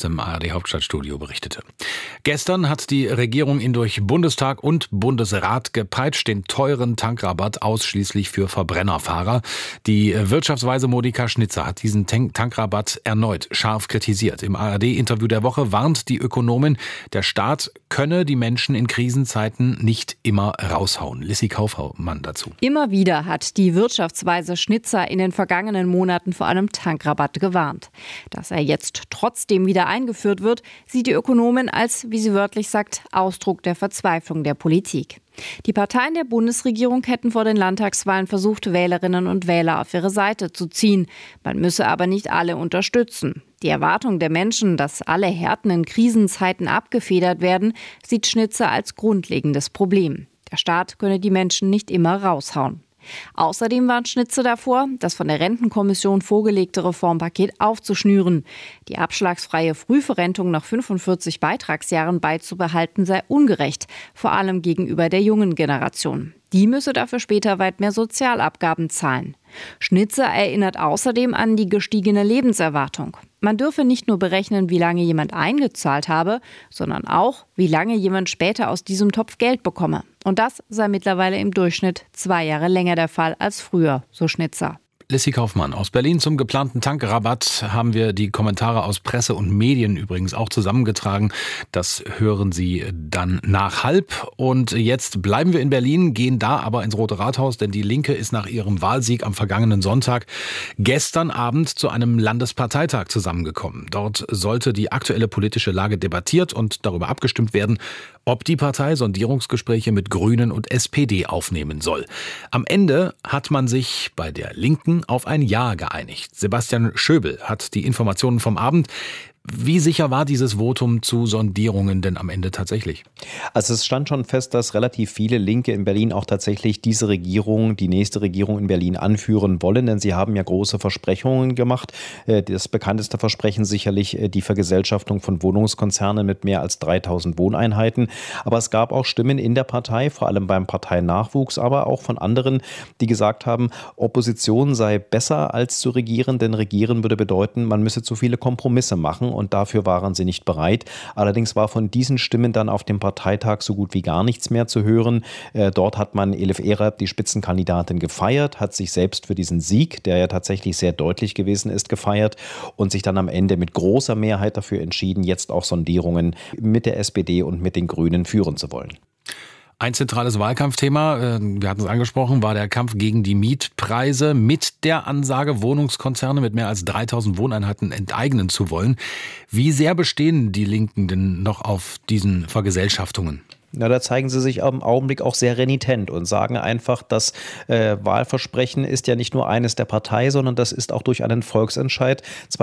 dem ARD-Hauptstadtstudio berichtete. Gestern hat die Regierung ihn durch Bundestag und Bundesrat gepeitscht, den teuren Tankrabatt ausschließlich für Verbrennerfahrer. Die Wirtschaftsweise Monika Schnitzer hat diesen Tankrabatt erneut scharf kritisiert. Im ARD-Interview der Woche warnt die Ökonomin, der Staat könne die Menschen in Krisenzeiten nicht immer raushauen. Lissi Kaufmann dazu. Immer wieder hat die Wirtschaftsweise Schnitzer in den vergangenen Monaten vor einem Tankrabatt gewarnt. Dass er jetzt trotzdem wieder eingeführt wird, sieht die Ökonomin als, wie sie wörtlich sagt, Ausdruck der Verzweiflung der Politik. Die Parteien der Bundesregierung hätten vor den Landtagswahlen versucht, Wählerinnen und Wähler auf ihre Seite zu ziehen. Man müsse aber nicht alle unterstützen. Die Erwartung der Menschen, dass alle Härten in Krisenzeiten abgefedert werden, sieht Schnitzer als grundlegendes Problem. Der Staat könne die Menschen nicht immer raushauen. Außerdem warnt Schnitzer davor, das von der Rentenkommission vorgelegte Reformpaket aufzuschnüren. Die abschlagsfreie Frühverrentung nach 45 Beitragsjahren beizubehalten sei ungerecht, vor allem gegenüber der jungen Generation. Die müsse dafür später weit mehr Sozialabgaben zahlen. Schnitzer erinnert außerdem an die gestiegene Lebenserwartung. Man dürfe nicht nur berechnen, wie lange jemand eingezahlt habe, sondern auch, wie lange jemand später aus diesem Topf Geld bekomme. Und das sei mittlerweile im Durchschnitt 2 Jahre länger der Fall als früher, so Schnitzer. Lissi Kaufmann. Aus Berlin zum geplanten Tankrabatt haben wir die Kommentare aus Presse und Medien übrigens auch zusammengetragen. Das hören Sie dann nach 12:30. Und jetzt bleiben wir in Berlin, gehen da aber ins Rote Rathaus, denn die Linke ist nach ihrem Wahlsieg am vergangenen Sonntag gestern Abend zu einem Landesparteitag zusammengekommen. Dort sollte die aktuelle politische Lage debattiert und darüber abgestimmt werden, ob die Partei Sondierungsgespräche mit Grünen und SPD aufnehmen soll. Am Ende hat man sich bei der Linken auf ein Ja geeinigt. Sebastian Schöbel hat die Informationen vom Abend. Wie sicher war dieses Votum zu Sondierungen denn am Ende tatsächlich? Also es stand schon fest, dass relativ viele Linke in Berlin auch tatsächlich diese Regierung, die nächste Regierung in Berlin anführen wollen, denn sie haben ja große Versprechungen gemacht. Das bekannteste Versprechen sicherlich die Vergesellschaftung von Wohnungskonzernen mit mehr als 3000 Wohneinheiten. Aber es gab auch Stimmen in der Partei, vor allem beim Parteinachwuchs, aber auch von anderen, die gesagt haben, Opposition sei besser als zu regieren, denn regieren würde bedeuten, man müsse zu viele Kompromisse machen. Und dafür waren sie nicht bereit. Allerdings war von diesen Stimmen dann auf dem Parteitag so gut wie gar nichts mehr zu hören. Dort hat man Elif Erab, die Spitzenkandidatin, gefeiert, hat sich selbst für diesen Sieg, der ja tatsächlich sehr deutlich gewesen ist, gefeiert und sich dann am Ende mit großer Mehrheit dafür entschieden, jetzt auch Sondierungen mit der SPD und mit den Grünen führen zu wollen. Ein zentrales Wahlkampfthema, wir hatten es angesprochen, war der Kampf gegen die Mietpreise mit der Ansage, Wohnungskonzerne mit mehr als 3000 Wohneinheiten enteignen zu wollen. Wie sehr bestehen die Linken denn noch auf diesen Vergesellschaftungen? Na, da zeigen sie sich im Augenblick auch sehr renitent und sagen einfach, das Wahlversprechen ist ja nicht nur eines der Partei, sondern das ist auch durch einen Volksentscheid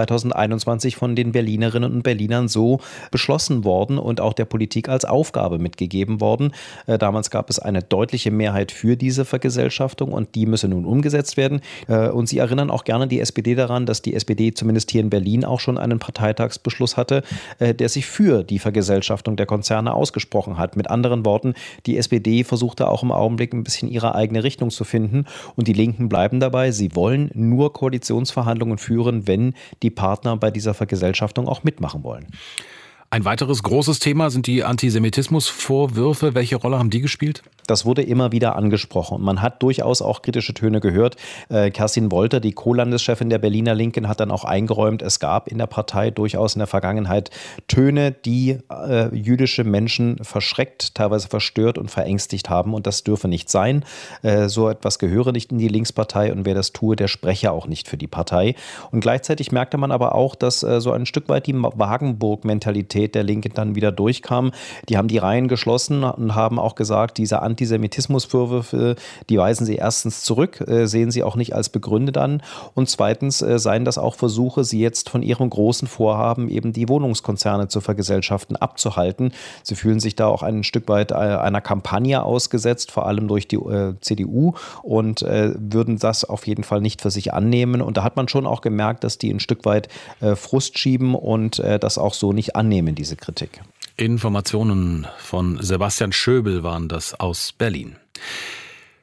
2021 von den Berlinerinnen und Berlinern so beschlossen worden und auch der Politik als Aufgabe mitgegeben worden. Damals gab es eine deutliche Mehrheit für diese Vergesellschaftung und die müsse nun umgesetzt werden. Und sie erinnern auch gerne die SPD daran, dass die SPD zumindest hier in Berlin auch schon einen Parteitagsbeschluss hatte, der sich für die Vergesellschaftung der Konzerne ausgesprochen hat. Mit anderen Worten, die SPD versucht da auch im Augenblick ein bisschen ihre eigene Richtung zu finden und die Linken bleiben dabei. Sie wollen nur Koalitionsverhandlungen führen, wenn die Partner bei dieser Vergesellschaftung auch mitmachen wollen. Ein weiteres großes Thema sind die Antisemitismusvorwürfe. Welche Rolle haben die gespielt? Das wurde immer wieder angesprochen. Man hat durchaus auch kritische Töne gehört. Kerstin Wolter, die Co-Landeschefin der Berliner Linken, hat dann auch eingeräumt, es gab in der Partei durchaus in der Vergangenheit Töne, die jüdische Menschen verschreckt, teilweise verstört und verängstigt haben. Und das dürfe nicht sein. So etwas gehöre nicht in die Linkspartei und wer das tue, der spreche auch nicht für die Partei. Und gleichzeitig merkte man aber auch, dass so ein Stück weit die Wagenburg-Mentalität der Linken dann wieder durchkam. Die haben die Reihen geschlossen und haben auch gesagt, diese Antisemitismusvorwürfe, die weisen sie erstens zurück, sehen sie auch nicht als begründet an und zweitens seien das auch Versuche, sie jetzt von ihrem großen Vorhaben, eben die Wohnungskonzerne zu vergesellschaften, abzuhalten. Sie fühlen sich da auch ein Stück weit einer Kampagne ausgesetzt, vor allem durch die CDU und würden das auf jeden Fall nicht für sich annehmen und da hat man schon auch gemerkt, dass die ein Stück weit Frust schieben und das auch so nicht annehmen, diese Kritik. Informationen von Sebastian Schöbel waren das aus Berlin.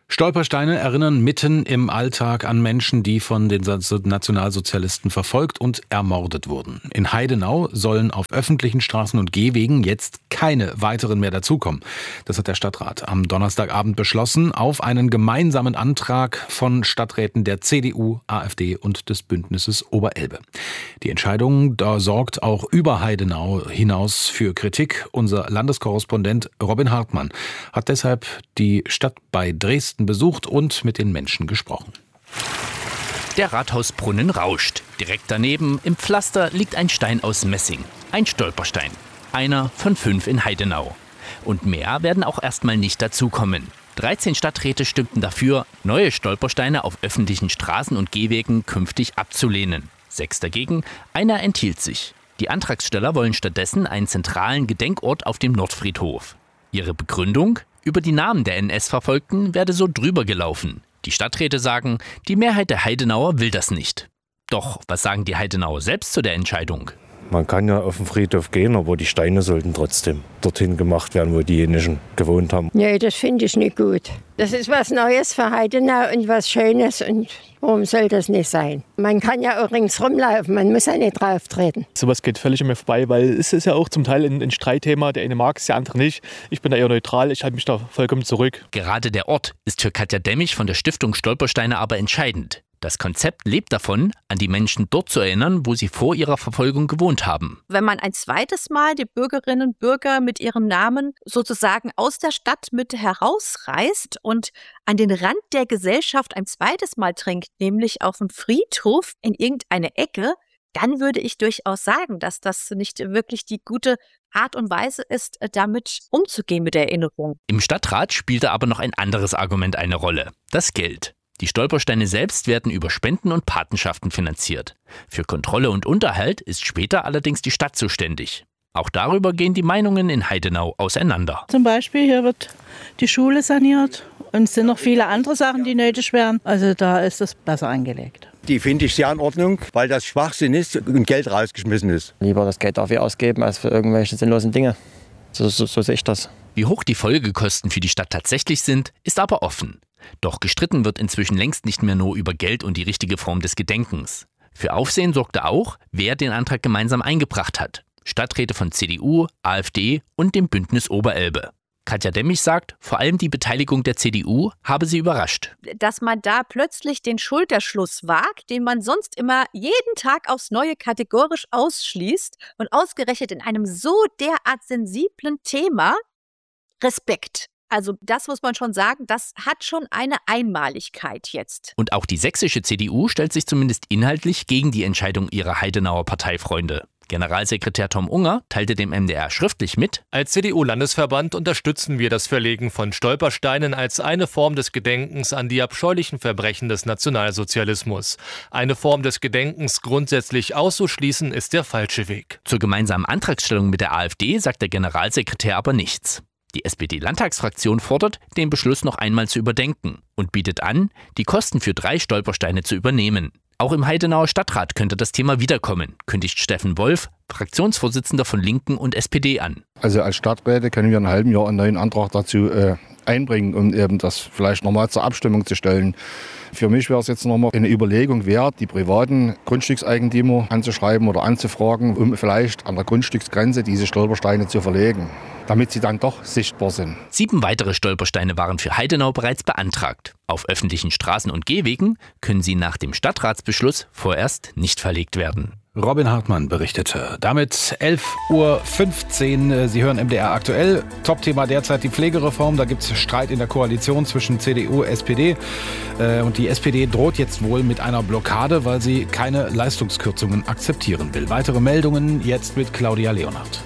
Stolpersteine erinnern mitten im Alltag an Menschen, die von den Nationalsozialisten verfolgt und ermordet wurden. In Heidenau sollen auf öffentlichen Straßen und Gehwegen jetzt keine weiteren mehr dazukommen. Das hat der Stadtrat am Donnerstagabend beschlossen, auf einen gemeinsamen Antrag von Stadträten der CDU, AfD und des Bündnisses Oberelbe. Die Entscheidung da sorgt auch über Heidenau hinaus für Kritik. Unser Landeskorrespondent Robin Hartmann hat deshalb die Stadt bei Dresden besucht und mit den Menschen gesprochen. Der Rathausbrunnen rauscht. Direkt daneben im Pflaster liegt ein Stein aus Messing. Ein Stolperstein. Einer von 5 in Heidenau. Und mehr werden auch erstmal nicht dazukommen. 13 Stadträte stimmten dafür, neue Stolpersteine auf öffentlichen Straßen und Gehwegen künftig abzulehnen. 6 dagegen, einer enthielt sich. Die Antragsteller wollen stattdessen einen zentralen Gedenkort auf dem Nordfriedhof. Ihre Begründung? Über die Namen der NS-Verfolgten werde so drüber gelaufen. Die Stadträte sagen, die Mehrheit der Heidenauer will das nicht. Doch was sagen die Heidenauer selbst zu der Entscheidung? Man kann ja auf den Friedhof gehen, aber die Steine sollten trotzdem dorthin gemacht werden, wo diejenigen gewohnt haben. Nee, das finde ich nicht gut. Das ist was Neues für Heidenau und was Schönes. Und warum soll das nicht sein? Man kann ja auch ringsrum laufen, man muss ja nicht drauf treten. Sowas geht völlig an mir vorbei, weil es ist ja auch zum Teil ein Streitthema. Der eine mag es, der andere nicht. Ich bin da eher neutral, ich halte mich da vollkommen zurück. Gerade der Ort ist für Katja Demmich von der Stiftung Stolpersteine aber entscheidend. Das Konzept lebt davon, an die Menschen dort zu erinnern, wo sie vor ihrer Verfolgung gewohnt haben. Wenn man ein zweites Mal die Bürgerinnen und Bürger mit ihrem Namen sozusagen aus der Stadt mit herausreißt und an den Rand der Gesellschaft ein zweites Mal drängt, nämlich auf dem Friedhof in irgendeine Ecke, dann würde ich durchaus sagen, dass das nicht wirklich die gute Art und Weise ist, damit umzugehen mit der Erinnerung. Im Stadtrat spielte aber noch ein anderes Argument eine Rolle: das Geld. Die Stolpersteine selbst werden über Spenden und Patenschaften finanziert. Für Kontrolle und Unterhalt ist später allerdings die Stadt zuständig. Auch darüber gehen die Meinungen in Heidenau auseinander. Zum Beispiel hier wird die Schule saniert und es sind noch viele andere Sachen, die nötig wären. Also da ist es besser angelegt. Die finde ich sehr in Ordnung, weil das Schwachsinn ist und Geld rausgeschmissen ist. Lieber das Geld dafür ausgeben als für irgendwelche sinnlosen Dinge. So sehe ich das. Wie hoch die Folgekosten für die Stadt tatsächlich sind, ist aber offen. Doch gestritten wird inzwischen längst nicht mehr nur über Geld und die richtige Form des Gedenkens. Für Aufsehen sorgte auch, wer den Antrag gemeinsam eingebracht hat. Stadträte von CDU, AfD und dem Bündnis Oberelbe. Katja Demmich sagt, vor allem die Beteiligung der CDU habe sie überrascht. Dass man da plötzlich den Schulterschluss wagt, den man sonst immer jeden Tag aufs Neue kategorisch ausschließt und ausgerechnet in einem so derart sensiblen Thema, Respekt. Also das muss man schon sagen, das hat schon eine Einmaligkeit jetzt. Und auch die sächsische CDU stellt sich zumindest inhaltlich gegen die Entscheidung ihrer Heidenauer Parteifreunde. Generalsekretär Tom Unger teilte dem MDR schriftlich mit: Als CDU-Landesverband unterstützen wir das Verlegen von Stolpersteinen als eine Form des Gedenkens an die abscheulichen Verbrechen des Nationalsozialismus. Eine Form des Gedenkens grundsätzlich auszuschließen, ist der falsche Weg. Zur gemeinsamen Antragstellung mit der AfD sagt der Generalsekretär aber nichts. Die SPD-Landtagsfraktion fordert, den Beschluss noch einmal zu überdenken und bietet an, die Kosten für 3 Stolpersteine zu übernehmen. Auch im Heidenauer Stadtrat könnte das Thema wiederkommen, kündigt Steffen Wolf, Fraktionsvorsitzender von Linken und SPD, an. Also als Stadträte können wir in einem halben Jahr einen neuen Antrag dazu einbringen, um eben das vielleicht nochmal zur Abstimmung zu stellen. Für mich wäre es jetzt nochmal eine Überlegung wert, die privaten Grundstückseigentümer anzuschreiben oder anzufragen, um vielleicht an der Grundstücksgrenze diese Stolpersteine zu verlegen, damit sie dann doch sichtbar sind. 7 weitere Stolpersteine waren für Heidenau bereits beantragt. Auf öffentlichen Straßen und Gehwegen können sie nach dem Stadtratsbeschluss vorerst nicht verlegt werden. Robin Hartmann berichtete. Damit 11:15 Uhr. Sie hören MDR aktuell. Top-Thema derzeit die Pflegereform. Da gibt es Streit in der Koalition zwischen CDU und SPD. Und die SPD droht jetzt wohl mit einer Blockade, weil sie keine Leistungskürzungen akzeptieren will. Weitere Meldungen jetzt mit Claudia Leonhardt.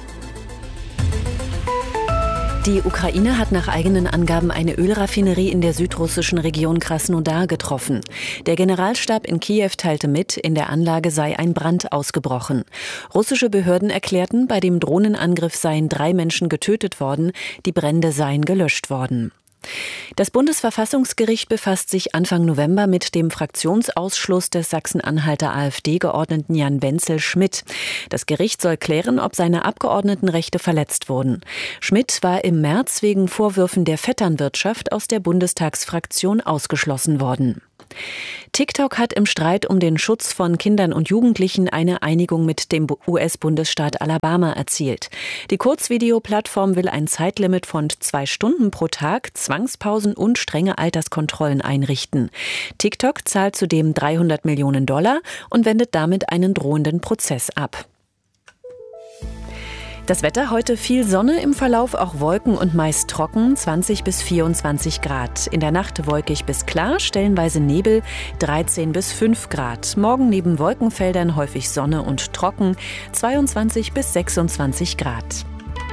Die Ukraine hat nach eigenen Angaben eine Ölraffinerie in der südrussischen Region Krasnodar getroffen. Der Generalstab in Kiew teilte mit, in der Anlage sei ein Brand ausgebrochen. Russische Behörden erklärten, bei dem Drohnenangriff seien 3 Menschen getötet worden, die Brände seien gelöscht worden. Das Bundesverfassungsgericht befasst sich Anfang November mit dem Fraktionsausschluss des Sachsen-Anhalter AfD-Geordneten Jan Wenzel-Schmidt. Das Gericht soll klären, ob seine Abgeordnetenrechte verletzt wurden. Schmidt war im März wegen Vorwürfen der Vetternwirtschaft aus der Bundestagsfraktion ausgeschlossen worden. TikTok hat im Streit um den Schutz von Kindern und Jugendlichen eine Einigung mit dem US-Bundesstaat Alabama erzielt. Die Kurzvideoplattform will ein Zeitlimit von 2 Stunden pro Tag, Zwangspausen und strenge Alterskontrollen einrichten. TikTok zahlt zudem $300 Millionen und wendet damit einen drohenden Prozess ab. Das Wetter heute: viel Sonne, im Verlauf auch Wolken und meist trocken, 20 bis 24 Grad. In der Nacht wolkig bis klar, stellenweise Nebel, 13 bis 5 Grad. Morgen neben Wolkenfeldern häufig Sonne und trocken, 22 bis 26 Grad.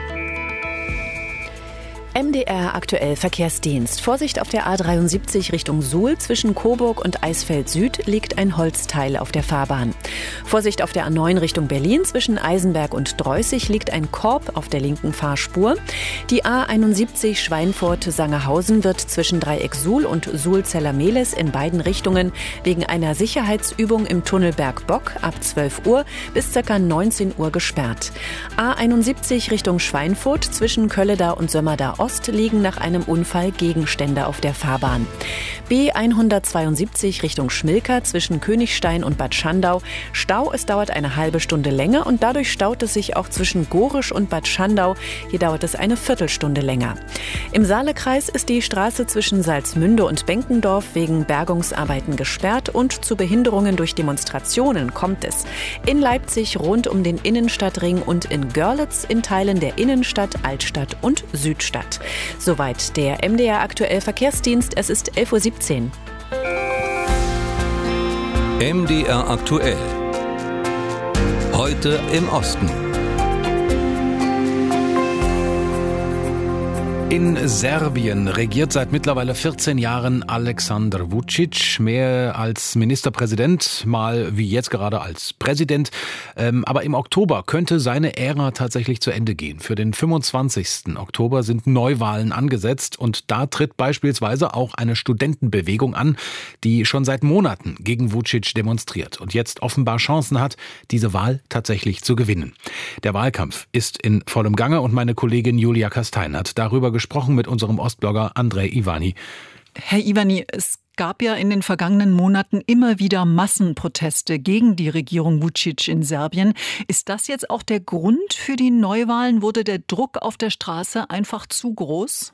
MDR aktuell Verkehrsdienst. Vorsicht auf der A73 Richtung Suhl. Zwischen Coburg und Eisfeld Süd liegt ein Holzteil auf der Fahrbahn. Vorsicht auf der A9 Richtung Berlin. Zwischen Eisenberg und Dreußig liegt ein Korb auf der linken Fahrspur. Die A71 Schweinfurt-Sangerhausen wird zwischen Dreieck Suhl und Suhl-Zellermehles in beiden Richtungen wegen einer Sicherheitsübung im Tunnel Bergbock ab 12 Uhr bis ca. 19 Uhr gesperrt. A71 Richtung Schweinfurt zwischen Kölledar und Sömmerda Ost liegen nach einem Unfall Gegenstände auf der Fahrbahn. B172 Richtung Schmilka zwischen Königstein und Bad Schandau. Stau, es dauert eine halbe Stunde länger und dadurch staut es sich auch zwischen Gorisch und Bad Schandau. Hier dauert es eine Viertelstunde länger. Im Saalekreis ist die Straße zwischen Salzmünde und Benkendorf wegen Bergungsarbeiten gesperrt und zu Behinderungen durch Demonstrationen kommt es. In Leipzig rund um den Innenstadtring und in Görlitz in Teilen der Innenstadt, Altstadt und Südstadt. Soweit der MDR aktuell Verkehrsdienst. Es ist 11:17 Uhr. MDR aktuell. Heute im Osten. In Serbien regiert seit mittlerweile 14 Jahren Aleksandar Vučić, mehr als Ministerpräsident, mal wie jetzt gerade als Präsident. Aber im Oktober könnte seine Ära tatsächlich zu Ende gehen. Für den 25. Oktober sind Neuwahlen angesetzt und da tritt beispielsweise auch eine Studentenbewegung an, die schon seit Monaten gegen Vučić demonstriert und jetzt offenbar Chancen hat, diese Wahl tatsächlich zu gewinnen. Der Wahlkampf ist in vollem Gange und meine Kollegin Julia Kastein hat darüber gesprochen mit unserem Ostblogger Andrej Ivani. Herr Ivani, es gab ja in den vergangenen Monaten immer wieder Massenproteste gegen die Regierung Vučić in Serbien. Ist das jetzt auch der Grund für die Neuwahlen? Wurde der Druck auf der Straße einfach zu groß?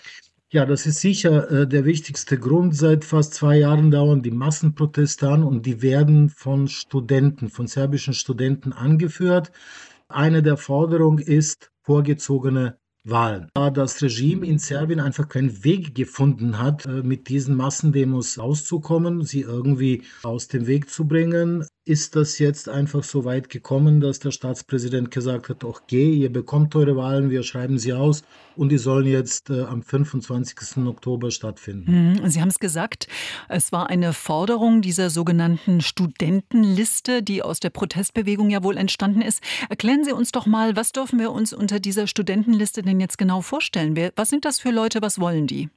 Ja, das ist sicher der wichtigste Grund. Seit fast 2 Jahren dauern die Massenproteste an und die werden von Studenten, von serbischen Studenten angeführt. Eine der Forderungen ist vorgezogene Wahlen. Da das Regime in Serbien einfach keinen Weg gefunden hat, mit diesen Massendemos auszukommen, sie irgendwie aus dem Weg zu bringen, ist das jetzt einfach so weit gekommen, dass der Staatspräsident gesagt hat, okay, ihr bekommt eure Wahlen, wir schreiben sie aus und die sollen jetzt am 25. Oktober stattfinden. Sie haben es gesagt, es war eine Forderung dieser sogenannten Studentenliste, die aus der Protestbewegung ja wohl entstanden ist. Erklären Sie uns doch mal, was dürfen wir uns unter dieser Studentenliste denn jetzt genau vorstellen? Was sind das für Leute, was wollen die?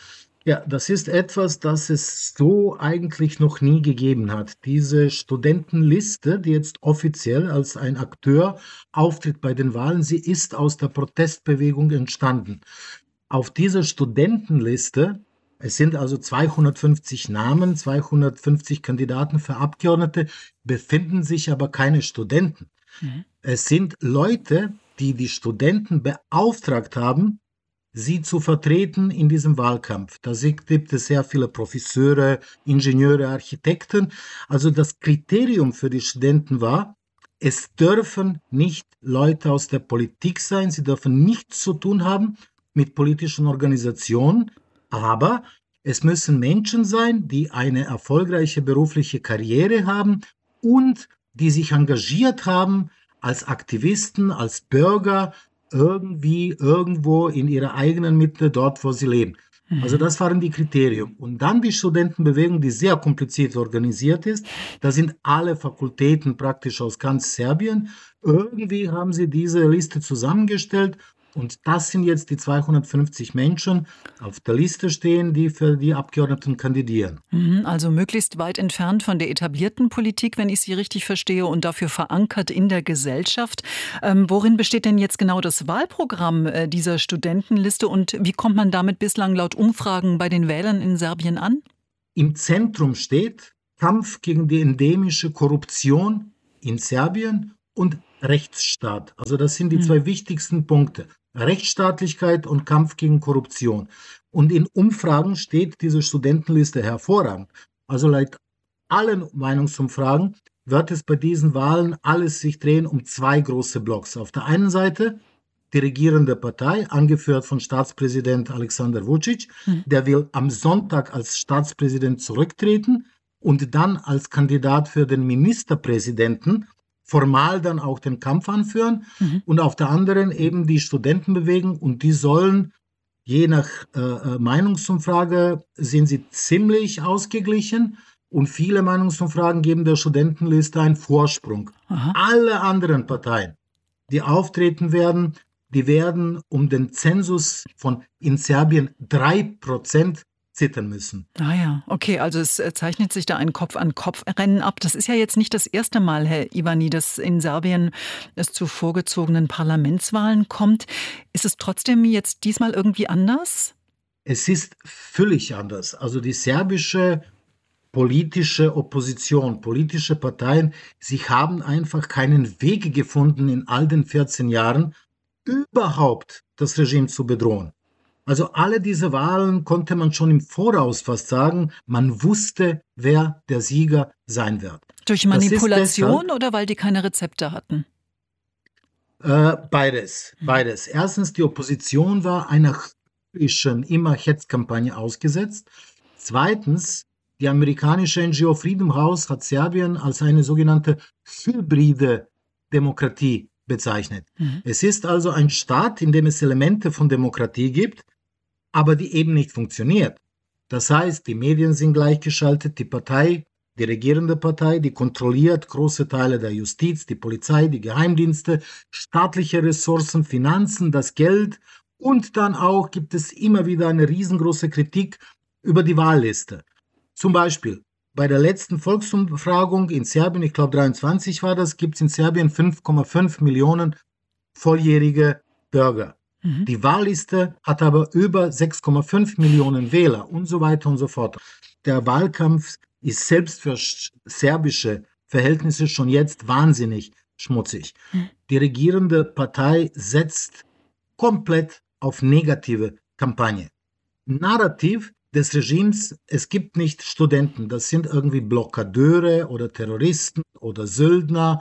Ja, das ist etwas, das es so eigentlich noch nie gegeben hat. Diese Studentenliste, die jetzt offiziell als ein Akteur auftritt bei den Wahlen, sie ist aus der Protestbewegung entstanden. Auf dieser Studentenliste, es sind also 250 Namen, 250 Kandidaten für Abgeordnete, befinden sich aber keine Studenten. Es sind Leute, die die Studenten beauftragt haben, sie zu vertreten in diesem Wahlkampf. Da gibt es sehr viele Professoren, Ingenieure, Architekten. Also das Kriterium für die Studenten war, es dürfen nicht Leute aus der Politik sein, sie dürfen nichts zu tun haben mit politischen Organisationen, aber es müssen Menschen sein, die eine erfolgreiche berufliche Karriere haben und die sich engagiert haben als Aktivisten, als Bürger, irgendwie irgendwo in ihrer eigenen Mitte, dort wo sie leben. Also das waren die Kriterien. Und dann die Studentenbewegung, die sehr kompliziert organisiert ist. Da sind alle Fakultäten praktisch aus ganz Serbien. Irgendwie haben sie diese Liste zusammengestellt Und das sind jetzt die 250 Menschen auf der Liste stehen, die für die Abgeordneten kandidieren. Also möglichst weit entfernt von der etablierten Politik, wenn ich Sie richtig verstehe, und dafür verankert in der Gesellschaft. Worin besteht denn jetzt genau das Wahlprogramm dieser Studentenliste und wie kommt man damit bislang laut Umfragen bei den Wählern in Serbien an? Im Zentrum steht Kampf gegen die endemische Korruption in Serbien und Rechtsstaat. Also das sind die zwei wichtigsten Punkte. Rechtsstaatlichkeit und Kampf gegen Korruption. Und in Umfragen steht diese Studentenliste hervorragend. Also laut allen Meinungsumfragen wird es bei diesen Wahlen alles sich drehen um zwei große Blocks. Auf der einen Seite die regierende Partei, angeführt von Staatspräsident Aleksandar Vučić, der will am Sonntag als Staatspräsident zurücktreten und dann als Kandidat für den Ministerpräsidenten formal dann auch den Kampf anführen. Und auf der anderen eben die Studentenbewegung, und die sollen, je nach Meinungsumfrage, sind sie ziemlich ausgeglichen und viele Meinungsumfragen geben der Studentenliste einen Vorsprung. Alle anderen Parteien, die auftreten werden, die werden um den Zensus von in Serbien 3% zittern müssen. Ah ja, okay, also es zeichnet sich da ein Kopf-an-Kopf-Rennen ab. Das ist ja jetzt nicht das erste Mal, Herr Ivani, dass in Serbien es zu vorgezogenen Parlamentswahlen kommt. Ist es trotzdem jetzt diesmal irgendwie anders? Es ist völlig anders. Also die serbische politische Opposition, politische Parteien, sie haben einfach keinen Weg gefunden, in all den 14 Jahren überhaupt das Regime zu bedrohen. Also alle diese Wahlen konnte man schon im Voraus fast sagen, man wusste, wer der Sieger sein wird. Durch Manipulation oder weil die keine Rezepte hatten? Beides. Erstens, die Opposition war einer immer Hetzkampagne ausgesetzt. Zweitens, die amerikanische NGO Freedom House hat Serbien als eine sogenannte hybride Demokratie bezeichnet. Es ist also ein Staat, in dem es Elemente von Demokratie gibt, aber die eben nicht funktioniert. Das heißt, die Medien sind gleichgeschaltet, die Partei, die regierende Partei, die kontrolliert große Teile der Justiz, die Polizei, die Geheimdienste, staatliche Ressourcen, Finanzen, das Geld, und dann auch gibt es immer wieder eine riesengroße Kritik über die Wahlliste. Zum Beispiel bei der letzten Volksumfragung in Serbien, ich glaube 23 war das, gibt es in Serbien 5,5 Millionen volljährige Bürger. Die Wahlliste hat aber über 6,5 Millionen Wähler und so weiter und so fort. Der Wahlkampf ist selbst für serbische Verhältnisse schon jetzt wahnsinnig schmutzig. Die regierende Partei setzt komplett auf negative Kampagne. Narrativ des Regimes, es gibt nicht Studenten, das sind irgendwie Blockadeure oder Terroristen oder Söldner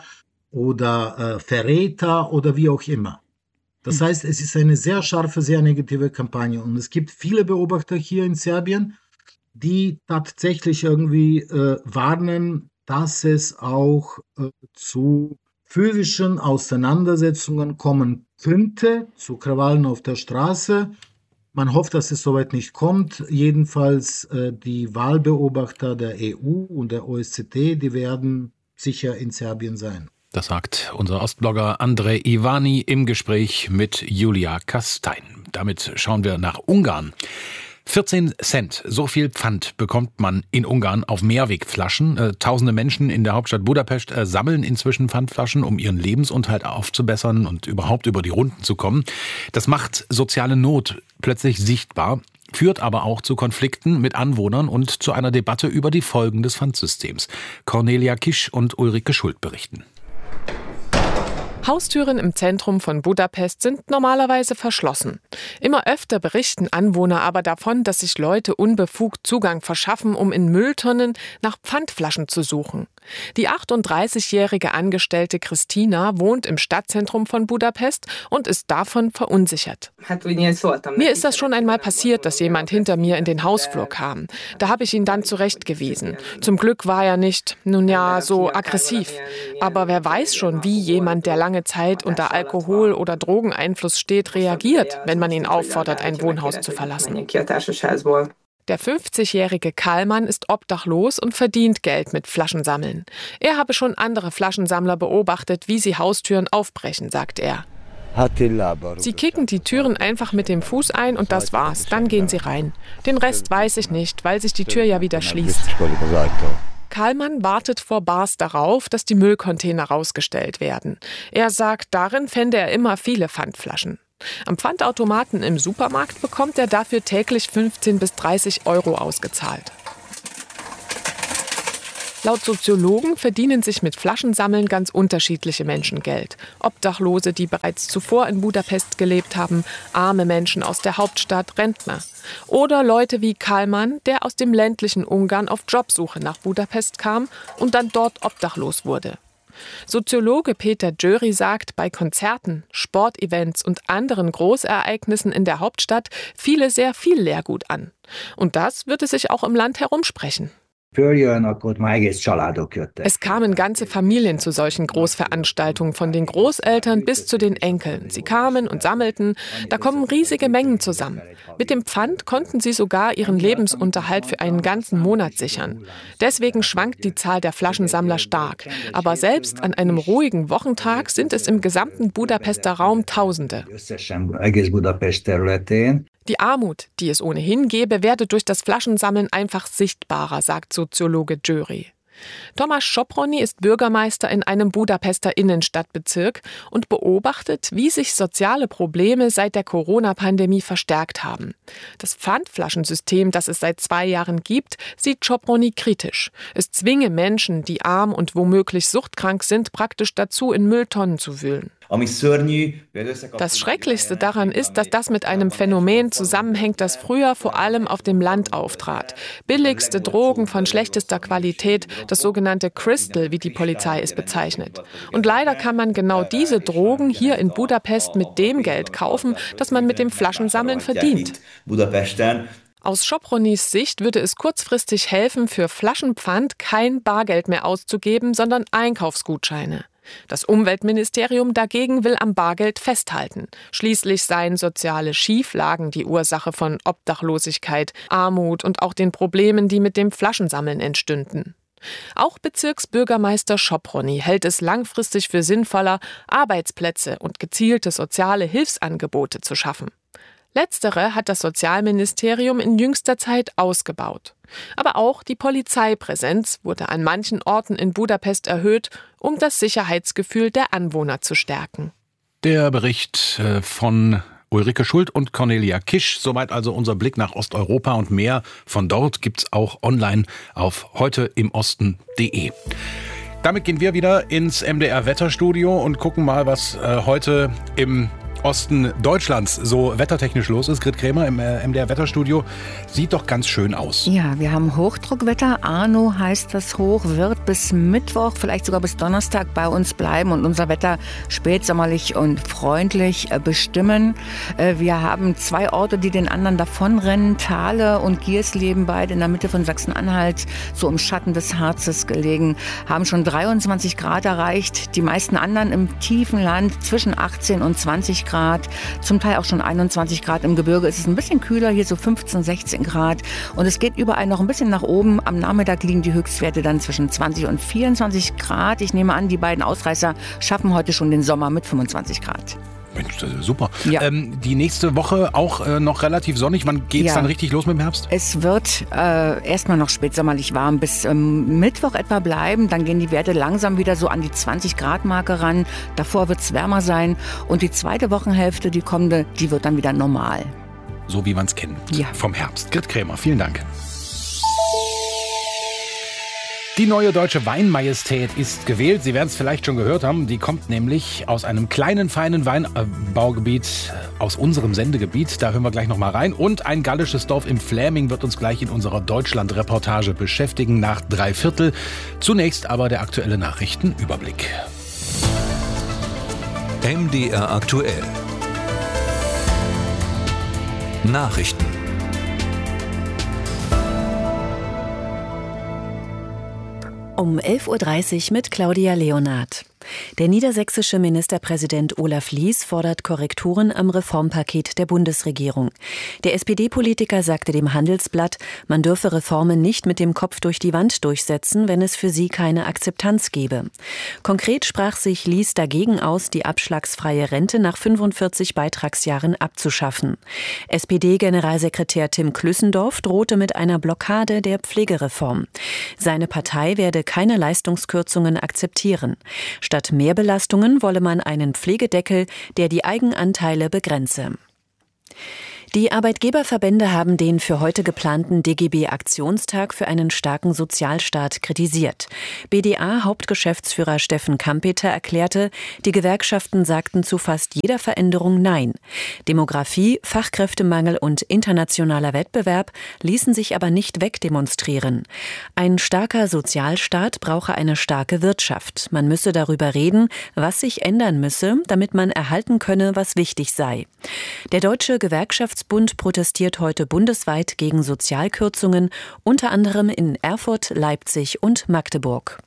oder Verräter oder wie auch immer. Das heißt, es ist eine sehr scharfe, sehr negative Kampagne und es gibt viele Beobachter hier in Serbien, die tatsächlich irgendwie warnen, dass es auch zu physischen Auseinandersetzungen kommen könnte, zu Krawallen auf der Straße. Man hofft, dass es soweit nicht kommt. Jedenfalls die Wahlbeobachter der EU und der OSZE, die werden sicher in Serbien sein. Das sagt unser Ostblogger Andrej Ivani im Gespräch mit Julia Kastein. Damit schauen wir nach Ungarn. 14 Cent, so viel Pfand bekommt man in Ungarn auf Mehrwegflaschen. Tausende Menschen in der Hauptstadt Budapest sammeln inzwischen Pfandflaschen, um ihren Lebensunterhalt aufzubessern und überhaupt über die Runden zu kommen. Das macht soziale Not plötzlich sichtbar, führt aber auch zu Konflikten mit Anwohnern und zu einer Debatte über die Folgen des Pfandsystems. Cornelia Kisch und Ulrike Schult berichten. Haustüren im Zentrum von Budapest sind normalerweise verschlossen. Immer öfter berichten Anwohner aber davon, dass sich Leute unbefugt Zugang verschaffen, um in Mülltonnen nach Pfandflaschen zu suchen. Die 38-jährige Angestellte Christina wohnt im Stadtzentrum von Budapest und ist davon verunsichert. Mir ist das schon einmal passiert, dass jemand hinter mir in den Hausflur kam. Da habe ich ihn dann zurechtgewiesen. Zum Glück war er nicht, so aggressiv. Aber wer weiß schon, wie jemand, der lange Zeit unter Alkohol- oder Drogeneinfluss steht, reagiert, wenn man ihn auffordert, ein Wohnhaus zu verlassen. Der 50-jährige Karlmann ist obdachlos und verdient Geld mit Flaschensammeln. Er habe schon andere Flaschensammler beobachtet, wie sie Haustüren aufbrechen, sagt er. Sie kicken die Türen einfach mit dem Fuß ein und das war's. Dann gehen sie rein. Den Rest weiß ich nicht, weil sich die Tür ja wieder schließt. Kallmann wartet vor Bars darauf, dass die Müllcontainer rausgestellt werden. Er sagt, darin fände er immer viele Pfandflaschen. Am Pfandautomaten im Supermarkt bekommt er dafür täglich 15 bis 30 Euro ausgezahlt. Laut Soziologen verdienen sich mit Flaschensammeln ganz unterschiedliche Menschen Geld. Obdachlose, die bereits zuvor in Budapest gelebt haben, arme Menschen aus der Hauptstadt, Rentner. Oder Leute wie Kallmann, der aus dem ländlichen Ungarn auf Jobsuche nach Budapest kam und dann dort obdachlos wurde. Soziologe Peter Győri sagt, bei Konzerten, Sportevents und anderen Großereignissen in der Hauptstadt fiele sehr viel Leergut an. Und das würde sich auch im Land herumsprechen. Es kamen ganze Familien zu solchen Großveranstaltungen, von den Großeltern bis zu den Enkeln. Sie kamen und sammelten, da kommen riesige Mengen zusammen. Mit dem Pfand konnten sie sogar ihren Lebensunterhalt für einen ganzen Monat sichern. Deswegen schwankt die Zahl der Flaschensammler stark. Aber selbst an einem ruhigen Wochentag sind es im gesamten Budapester Raum Tausende. Die Armut, die es ohnehin gäbe, werde durch das Flaschensammeln einfach sichtbarer, sagt Soziologe Győri. Tomasz Soproni ist Bürgermeister in einem Budapester Innenstadtbezirk und beobachtet, wie sich soziale Probleme seit der Corona-Pandemie verstärkt haben. Das Pfandflaschensystem, das es seit 2 Jahren gibt, sieht Soproni kritisch. Es zwinge Menschen, die arm und womöglich suchtkrank sind, praktisch dazu, in Mülltonnen zu wühlen. Das Schrecklichste daran ist, dass das mit einem Phänomen zusammenhängt, das früher vor allem auf dem Land auftrat. Billigste Drogen von schlechtester Qualität, das sogenannte Crystal, wie die Polizei es bezeichnet. Und leider kann man genau diese Drogen hier in Budapest mit dem Geld kaufen, das man mit dem Flaschensammeln verdient. Aus Sopronis Sicht würde es kurzfristig helfen, für Flaschenpfand kein Bargeld mehr auszugeben, sondern Einkaufsgutscheine. Das Umweltministerium dagegen will am Bargeld festhalten. Schließlich seien soziale Schieflagen die Ursache von Obdachlosigkeit, Armut und auch den Problemen, die mit dem Flaschensammeln entstünden. Auch Bezirksbürgermeister Soproni hält es langfristig für sinnvoller, Arbeitsplätze und gezielte soziale Hilfsangebote zu schaffen. Letztere hat das Sozialministerium in jüngster Zeit ausgebaut. Aber auch die Polizeipräsenz wurde an manchen Orten in Budapest erhöht, um das Sicherheitsgefühl der Anwohner zu stärken. Der Bericht von Ulrike Schult und Cornelia Kisch. Soweit also unser Blick nach Osteuropa und mehr von dort gibt's auch online auf heuteuimosten.de. Damit gehen wir wieder ins MDR-Wetterstudio und gucken mal, was heute im Osten Deutschlands so wettertechnisch los ist. Grit Krämer im MDR-Wetterstudio. Sieht doch ganz schön aus. Ja, wir haben Hochdruckwetter. Arno heißt das Hoch, wird bis Mittwoch, vielleicht sogar bis Donnerstag bei uns bleiben und unser Wetter spätsommerlich und freundlich bestimmen. Wir haben 2 Orte, die den anderen davonrennen. Thale und Giersleben, beide in der Mitte von Sachsen-Anhalt, so im Schatten des Harzes gelegen, haben schon 23 Grad erreicht. Die meisten anderen im tiefen Land zwischen 18 und 20 Grad, zum Teil auch schon 21 Grad. Im Gebirge ist es ein bisschen kühler, hier so 15, 16 Grad. Und es geht überall noch ein bisschen nach oben. Am Nachmittag liegen die Höchstwerte dann zwischen 20 und 24 Grad. Ich nehme an, die beiden Ausreißer schaffen heute schon den Sommer mit 25 Grad. Mensch, das ist super. Ja. Die nächste Woche auch noch relativ sonnig. Wann geht es dann richtig los mit dem Herbst? Es wird erstmal noch spätsommerlich warm bis Mittwoch etwa bleiben. Dann gehen die Werte langsam wieder so an die 20-Grad-Marke ran. Davor wird es wärmer sein. Und die zweite Wochenhälfte, die kommende, die wird dann wieder normal. So wie man es kennt vom Herbst. Grit Krämer, vielen Dank. Die neue deutsche Weinmajestät ist gewählt. Sie werden es vielleicht schon gehört haben. Die kommt nämlich aus einem kleinen, feinen Weinbaugebiet aus unserem Sendegebiet. Da hören wir gleich noch mal rein. Und ein gallisches Dorf im Fläming wird uns gleich in unserer Deutschland-Reportage beschäftigen nach 3/4. Zunächst aber der aktuelle Nachrichtenüberblick. MDR aktuell. Nachrichten. Um 11.30 Uhr mit Claudia Leonard. Der niedersächsische Ministerpräsident Olaf Lies fordert Korrekturen am Reformpaket der Bundesregierung. Der SPD-Politiker sagte dem Handelsblatt, man dürfe Reformen nicht mit dem Kopf durch die Wand durchsetzen, wenn es für sie keine Akzeptanz gebe. Konkret sprach sich Lies dagegen aus, die abschlagsfreie Rente nach 45 Beitragsjahren abzuschaffen. SPD-Generalsekretär Tim Klüssendorf drohte mit einer Blockade der Pflegereform. Seine Partei werde keine Leistungskürzungen akzeptieren. Statt mehr Belastungen wolle man einen Pflegedeckel, der die Eigenanteile begrenze. Die Arbeitgeberverbände haben den für heute geplanten DGB-Aktionstag für einen starken Sozialstaat kritisiert. BDA-Hauptgeschäftsführer Steffen Kampeter erklärte, die Gewerkschaften sagten zu fast jeder Veränderung Nein. Demografie, Fachkräftemangel und internationaler Wettbewerb ließen sich aber nicht wegdemonstrieren. Ein starker Sozialstaat brauche eine starke Wirtschaft. Man müsse darüber reden, was sich ändern müsse, damit man erhalten könne, was wichtig sei. Der Deutsche Gewerkschaftsbund protestiert heute bundesweit gegen Sozialkürzungen, unter anderem in Erfurt, Leipzig und Magdeburg.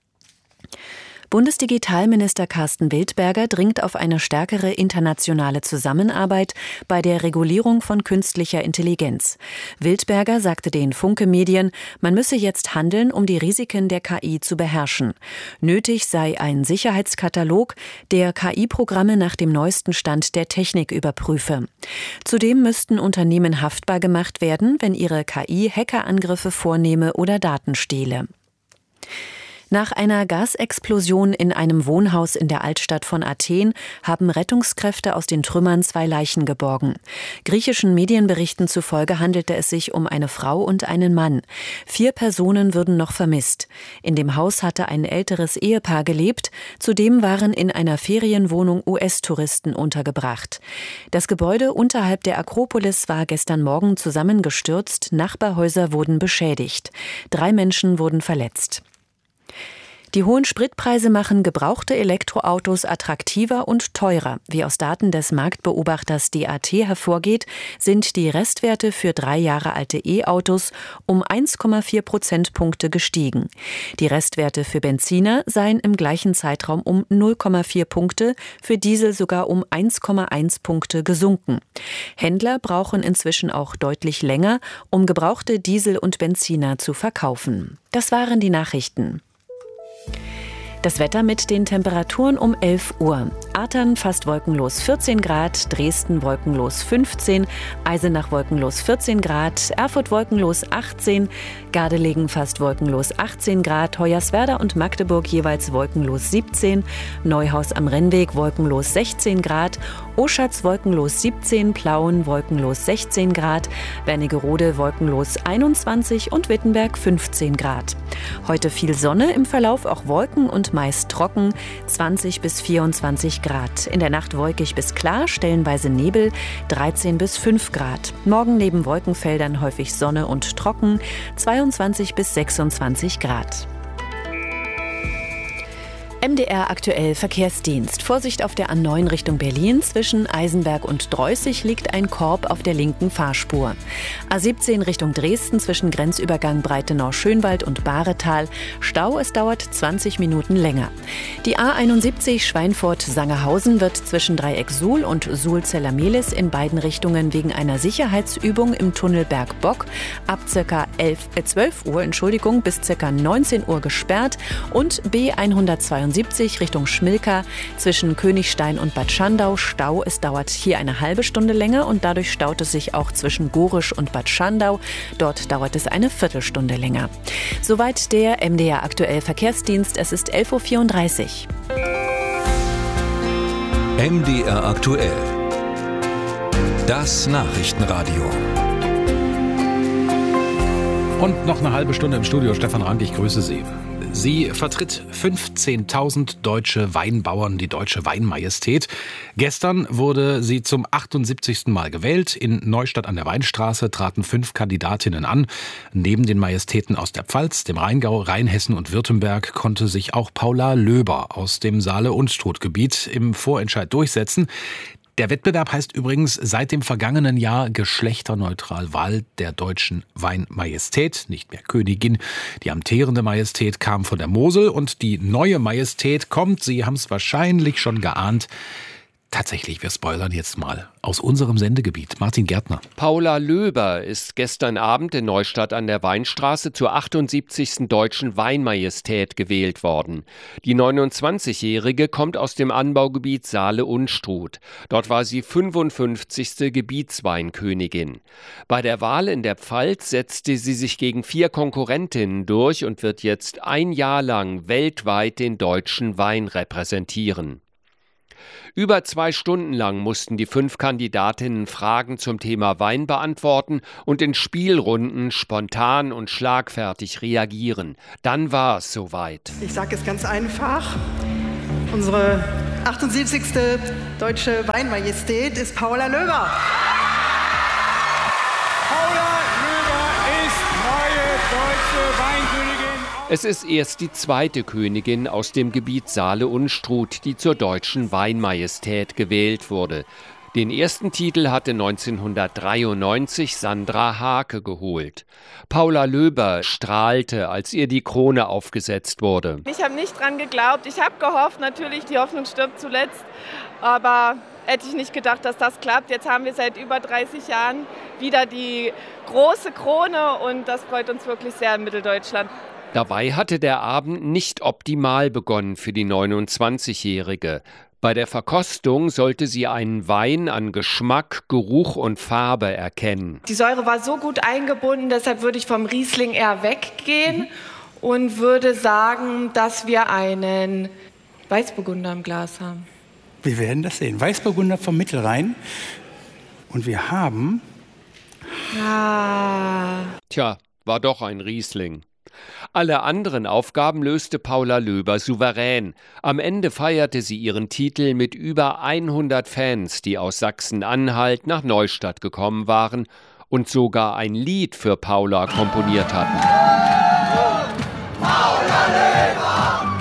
Bundesdigitalminister Carsten Wildberger dringt auf eine stärkere internationale Zusammenarbeit bei der Regulierung von künstlicher Intelligenz. Wildberger sagte den Funke-Medien, man müsse jetzt handeln, um die Risiken der KI zu beherrschen. Nötig sei ein Sicherheitskatalog, der KI-Programme nach dem neuesten Stand der Technik überprüfe. Zudem müssten Unternehmen haftbar gemacht werden, wenn ihre KI Hackerangriffe vornehme oder Daten stehle. Nach einer Gasexplosion in einem Wohnhaus in der Altstadt von Athen haben Rettungskräfte aus den Trümmern 2 Leichen geborgen. Griechischen Medienberichten zufolge handelte es sich um eine Frau und einen Mann. 4 Personen würden noch vermisst. In dem Haus hatte ein älteres Ehepaar gelebt. Zudem waren in einer Ferienwohnung US-Touristen untergebracht. Das Gebäude unterhalb der Akropolis war gestern Morgen zusammengestürzt. Nachbarhäuser wurden beschädigt. 3 Menschen wurden verletzt. Die hohen Spritpreise machen gebrauchte Elektroautos attraktiver und teurer. Wie aus Daten des Marktbeobachters DAT hervorgeht, sind die Restwerte für 3 Jahre alte E-Autos um 1,4 Prozentpunkte gestiegen. Die Restwerte für Benziner seien im gleichen Zeitraum um 0,4 Punkte, für Diesel sogar um 1,1 Punkte gesunken. Händler brauchen inzwischen auch deutlich länger, um gebrauchte Diesel und Benziner zu verkaufen. Das waren die Nachrichten. Das Wetter mit den Temperaturen um 11 Uhr. Athern fast wolkenlos 14 Grad, Dresden wolkenlos 15, Eisenach wolkenlos 14 Grad, Erfurt wolkenlos 18, Gardelegen fast wolkenlos 18 Grad, Hoyerswerda und Magdeburg jeweils wolkenlos 17, Neuhaus am Rennweg wolkenlos 16 Grad, Oschatz wolkenlos 17, Plauen wolkenlos 16 Grad, Wernigerode wolkenlos 21 und Wittenberg 15 Grad. Heute viel Sonne, im Verlauf auch Wolken und meist trocken, 20 bis 24 Grad. In der Nacht wolkig bis klar, stellenweise Nebel, 13 bis 5 Grad. Morgen neben Wolkenfeldern häufig Sonne und trocken, 22 bis 26 Grad. MDR aktuell Verkehrsdienst. Vorsicht auf der A9 Richtung Berlin. Zwischen Eisenberg und Dreußig liegt ein Korb auf der linken Fahrspur. A17 Richtung Dresden zwischen Grenzübergang Breitenau-Schönwald und Bahretal. Stau, es dauert 20 Minuten länger. Die A71 Schweinfurt-Sangerhausen wird zwischen Dreieck Suhl und Suhl-Zellermehlis in beiden Richtungen wegen einer Sicherheitsübung im Tunnel Bergbock ab ca. 12 Uhr bis ca. 19 Uhr gesperrt und B172 Richtung Schmilka zwischen Königstein und Bad Schandau Stau. Es dauert hier eine halbe Stunde länger und dadurch staut es sich auch zwischen Gorisch und Bad Schandau. Dort dauert es eine Viertelstunde länger. Soweit der MDR aktuell Verkehrsdienst. Es ist 11.34 Uhr. MDR aktuell. Das Nachrichtenradio. Und noch eine halbe Stunde im Studio. Stefan Rank, ich grüße Sie. Sie vertritt 15.000 deutsche Weinbauern, die Deutsche Weinmajestät. Gestern wurde sie zum 78. Mal gewählt. In Neustadt an der Weinstraße traten 5 Kandidatinnen an. Neben den Majestäten aus der Pfalz, dem Rheingau, Rheinhessen und Württemberg konnte sich auch Paula Löber aus dem Saale-Unstrut-Gebiet im Vorentscheid durchsetzen. Der Wettbewerb heißt übrigens seit dem vergangenen Jahr geschlechterneutral Wahl der deutschen Weinmajestät, nicht mehr Königin. Die amtierende Majestät kam von der Mosel und die neue Majestät kommt, Sie haben es wahrscheinlich schon geahnt, tatsächlich, wir spoilern jetzt mal, aus unserem Sendegebiet. Martin Gärtner. Paula Löber ist gestern Abend in Neustadt an der Weinstraße zur 78. Deutschen Weinmajestät gewählt worden. Die 29-Jährige kommt aus dem Anbaugebiet Saale-Unstrut. Dort war sie 55. Gebietsweinkönigin. Bei der Wahl in der Pfalz setzte sie sich gegen 4 Konkurrentinnen durch und wird jetzt ein Jahr lang weltweit den deutschen Wein repräsentieren. Über 2 Stunden lang mussten die 5 Kandidatinnen Fragen zum Thema Wein beantworten und in Spielrunden spontan und schlagfertig reagieren. Dann war es soweit. Ich sage es ganz einfach. Unsere 78. Deutsche Weinmajestät ist Paula Löber. Paula Löber ist neue deutsche Weinkönigin. Es ist erst die 2. Königin aus dem Gebiet Saale-Unstrut, die zur deutschen Weinmajestät gewählt wurde. Den ersten Titel hatte 1993 Sandra Hake geholt. Paula Löber strahlte, als ihr die Krone aufgesetzt wurde. Ich habe nicht dran geglaubt. Ich habe gehofft, natürlich, die Hoffnung stirbt zuletzt. Aber hätte ich nicht gedacht, dass das klappt. Jetzt haben wir seit über 30 Jahren wieder die große Krone und das freut uns wirklich sehr in Mitteldeutschland. Dabei hatte der Abend nicht optimal begonnen für die 29-Jährige. Bei der Verkostung sollte sie einen Wein an Geschmack, Geruch und Farbe erkennen. Die Säure war so gut eingebunden, deshalb würde ich vom Riesling eher weggehen und würde sagen, dass wir einen Weißburgunder im Glas haben. Wir werden das sehen. Weißburgunder vom Mittelrhein. Und wir haben... Tja, war doch ein Riesling. Alle anderen Aufgaben löste Paula Löber souverän. Am Ende feierte sie ihren Titel mit über 100 Fans, die aus Sachsen-Anhalt nach Neustadt gekommen waren und sogar ein Lied für Paula komponiert hatten. Paula Löber,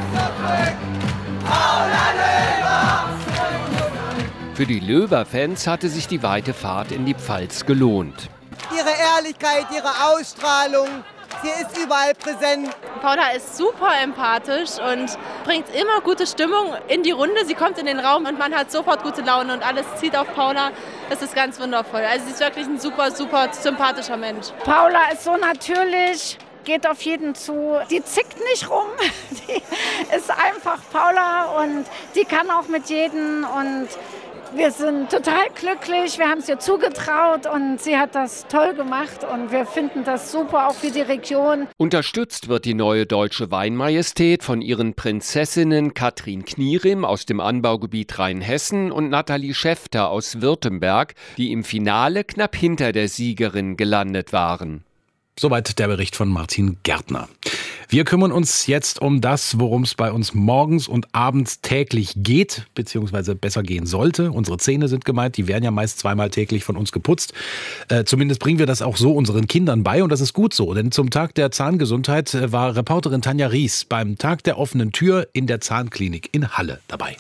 Paula Löber. Für die Löber-Fans hatte sich die weite Fahrt in die Pfalz gelohnt. Ihre Ehrlichkeit, ihre Ausstrahlung, sie ist überall präsent. Paula ist super empathisch und bringt immer gute Stimmung in die Runde. Sie kommt in den Raum und man hat sofort gute Laune und alles zieht auf Paula. Das ist ganz wundervoll. Also sie ist wirklich ein super, super sympathischer Mensch. Paula ist so natürlich, geht auf jeden zu. Die zickt nicht rum. Die ist einfach Paula und die kann auch mit jedem und wir sind total glücklich, wir haben es ihr zugetraut und sie hat das toll gemacht und wir finden das super, auch für die Region. Unterstützt wird die neue deutsche Weinmajestät von ihren Prinzessinnen Katrin Knierim aus dem Anbaugebiet Rheinhessen und Nathalie Schäfter aus Württemberg, die im Finale knapp hinter der Siegerin gelandet waren. Soweit der Bericht von Martin Gärtner. Wir kümmern uns jetzt um das, worum es bei uns morgens und abends täglich geht, beziehungsweise besser gehen sollte. Unsere Zähne sind gemeint, die werden ja meist 2-mal täglich von uns geputzt. Zumindest bringen wir das auch so unseren Kindern bei und das ist gut so. Denn zum Tag der Zahngesundheit war Reporterin Tanja Ries beim Tag der offenen Tür in der Zahnklinik in Halle dabei.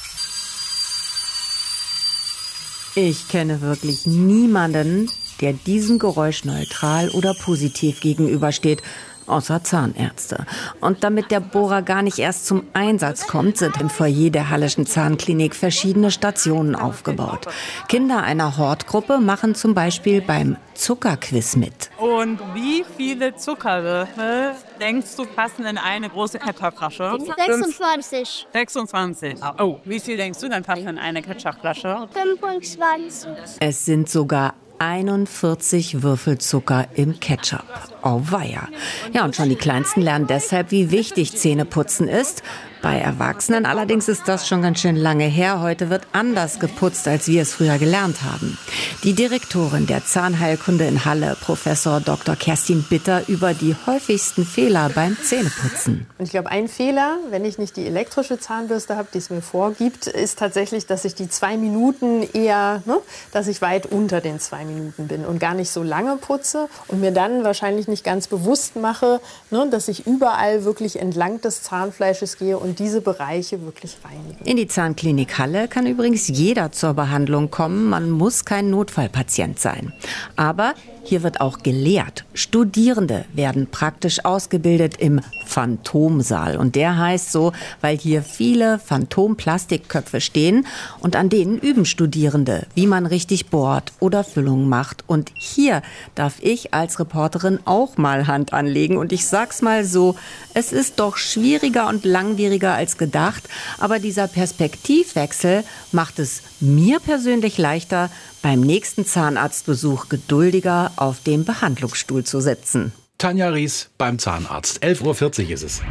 Ich kenne wirklich niemanden, der diesem Geräusch neutral oder positiv gegenübersteht, außer Zahnärzte. Und damit der Bohrer gar nicht erst zum Einsatz kommt, sind im Foyer der Halleschen Zahnklinik verschiedene Stationen aufgebaut. Kinder einer Hortgruppe machen zum Beispiel beim Zuckerquiz mit. Und wie viele Zuckerwürfel denkst du passen in eine große Ketchupflasche? 26. 26. Oh, wie viel denkst du dann passen in eine Ketchupflasche? 25. Es sind sogar 41 Würfel Zucker im Ketchup. Auweia. Ja, und schon die Kleinsten lernen deshalb, wie wichtig Zähneputzen ist. Bei Erwachsenen allerdings ist das schon ganz schön lange her. Heute wird anders geputzt, als wir es früher gelernt haben. Die Direktorin der Zahnheilkunde in Halle, Professor Dr. Kerstin Bitter, über die häufigsten Fehler beim Zähneputzen. Und ich glaube, ein Fehler, wenn ich nicht die elektrische Zahnbürste habe, die es mir vorgibt, ist tatsächlich, dass ich die 2 Minuten eher, dass ich weit unter den 2 Minuten bin und gar nicht so lange putze und mir dann wahrscheinlich nicht ganz bewusst mache, dass ich überall wirklich entlang des Zahnfleisches gehe und und diese Bereiche wirklich reinigen. In die Zahnklinik Halle kann übrigens jeder zur Behandlung kommen. Man muss kein Notfallpatient sein. Aber hier wird auch gelehrt. Studierende werden praktisch ausgebildet im Phantomsaal. Und der heißt so, weil hier viele Phantom-Plastikköpfe stehen. Und an denen üben Studierende, wie man richtig bohrt oder Füllungen macht. Und hier darf ich als Reporterin auch mal Hand anlegen. Und ich sag's mal so, es ist doch schwieriger und langwieriger als gedacht. Aber dieser Perspektivwechsel macht es mir persönlich leichter, beim nächsten Zahnarztbesuch geduldiger auf dem Behandlungsstuhl zu sitzen. Tanja Ries beim Zahnarzt. 11.40 Uhr ist es.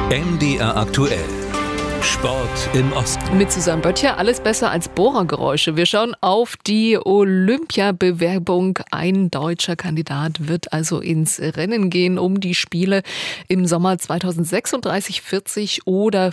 MDR aktuell. Sport im Osten. Mit Susanne Böttcher, alles besser als Bohrergeräusche. Wir schauen auf die Olympiabewerbung. Ein deutscher Kandidat wird also ins Rennen gehen um die Spiele im Sommer 2036, 40 oder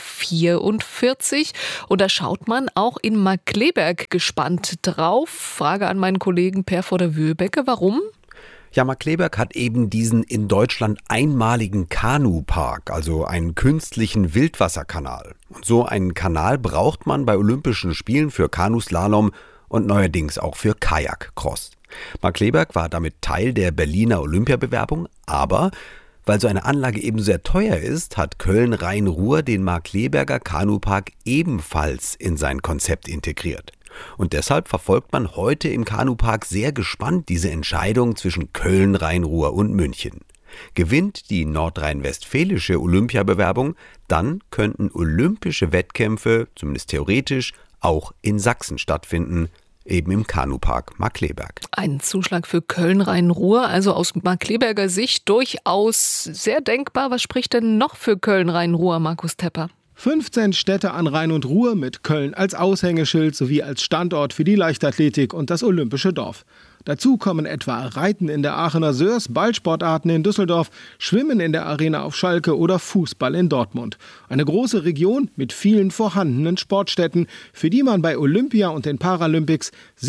44. Und da schaut man auch in Markkleeberg gespannt drauf. Frage an meinen Kollegen Per Vorder-Wöhlbecke, warum? Ja, Markkleeberg hat eben diesen in Deutschland einmaligen Kanupark, also einen künstlichen Wildwasserkanal. Und so einen Kanal braucht man bei Olympischen Spielen für Kanuslalom und neuerdings auch für Kajakcross. Markkleeberg war damit Teil der Berliner Olympiabewerbung, aber weil so eine Anlage eben sehr teuer ist, hat Köln-Rhein-Ruhr den Markkleeberger Kanupark ebenfalls in sein Konzept integriert. Und deshalb verfolgt man heute im Kanupark sehr gespannt diese Entscheidung zwischen Köln, Rhein-Ruhr und München. Gewinnt die nordrhein-westfälische Olympiabewerbung, dann könnten olympische Wettkämpfe, zumindest theoretisch, auch in Sachsen stattfinden, eben im Kanupark Markkleeberg. Ein Zuschlag für Köln-Rhein-Ruhr, also aus Markkleeberger Sicht durchaus sehr denkbar. Was spricht denn noch für Köln-Rhein-Ruhr, Markus Tepper? 15 Städte an Rhein und Ruhr mit Köln als Aushängeschild sowie als Standort für die Leichtathletik und das Olympische Dorf. Dazu kommen etwa Reiten in der Aachener Sörs, Ballsportarten in Düsseldorf, Schwimmen in der Arena auf Schalke oder Fußball in Dortmund. Eine große Region mit vielen vorhandenen Sportstätten, für die man bei Olympia und den Paralympics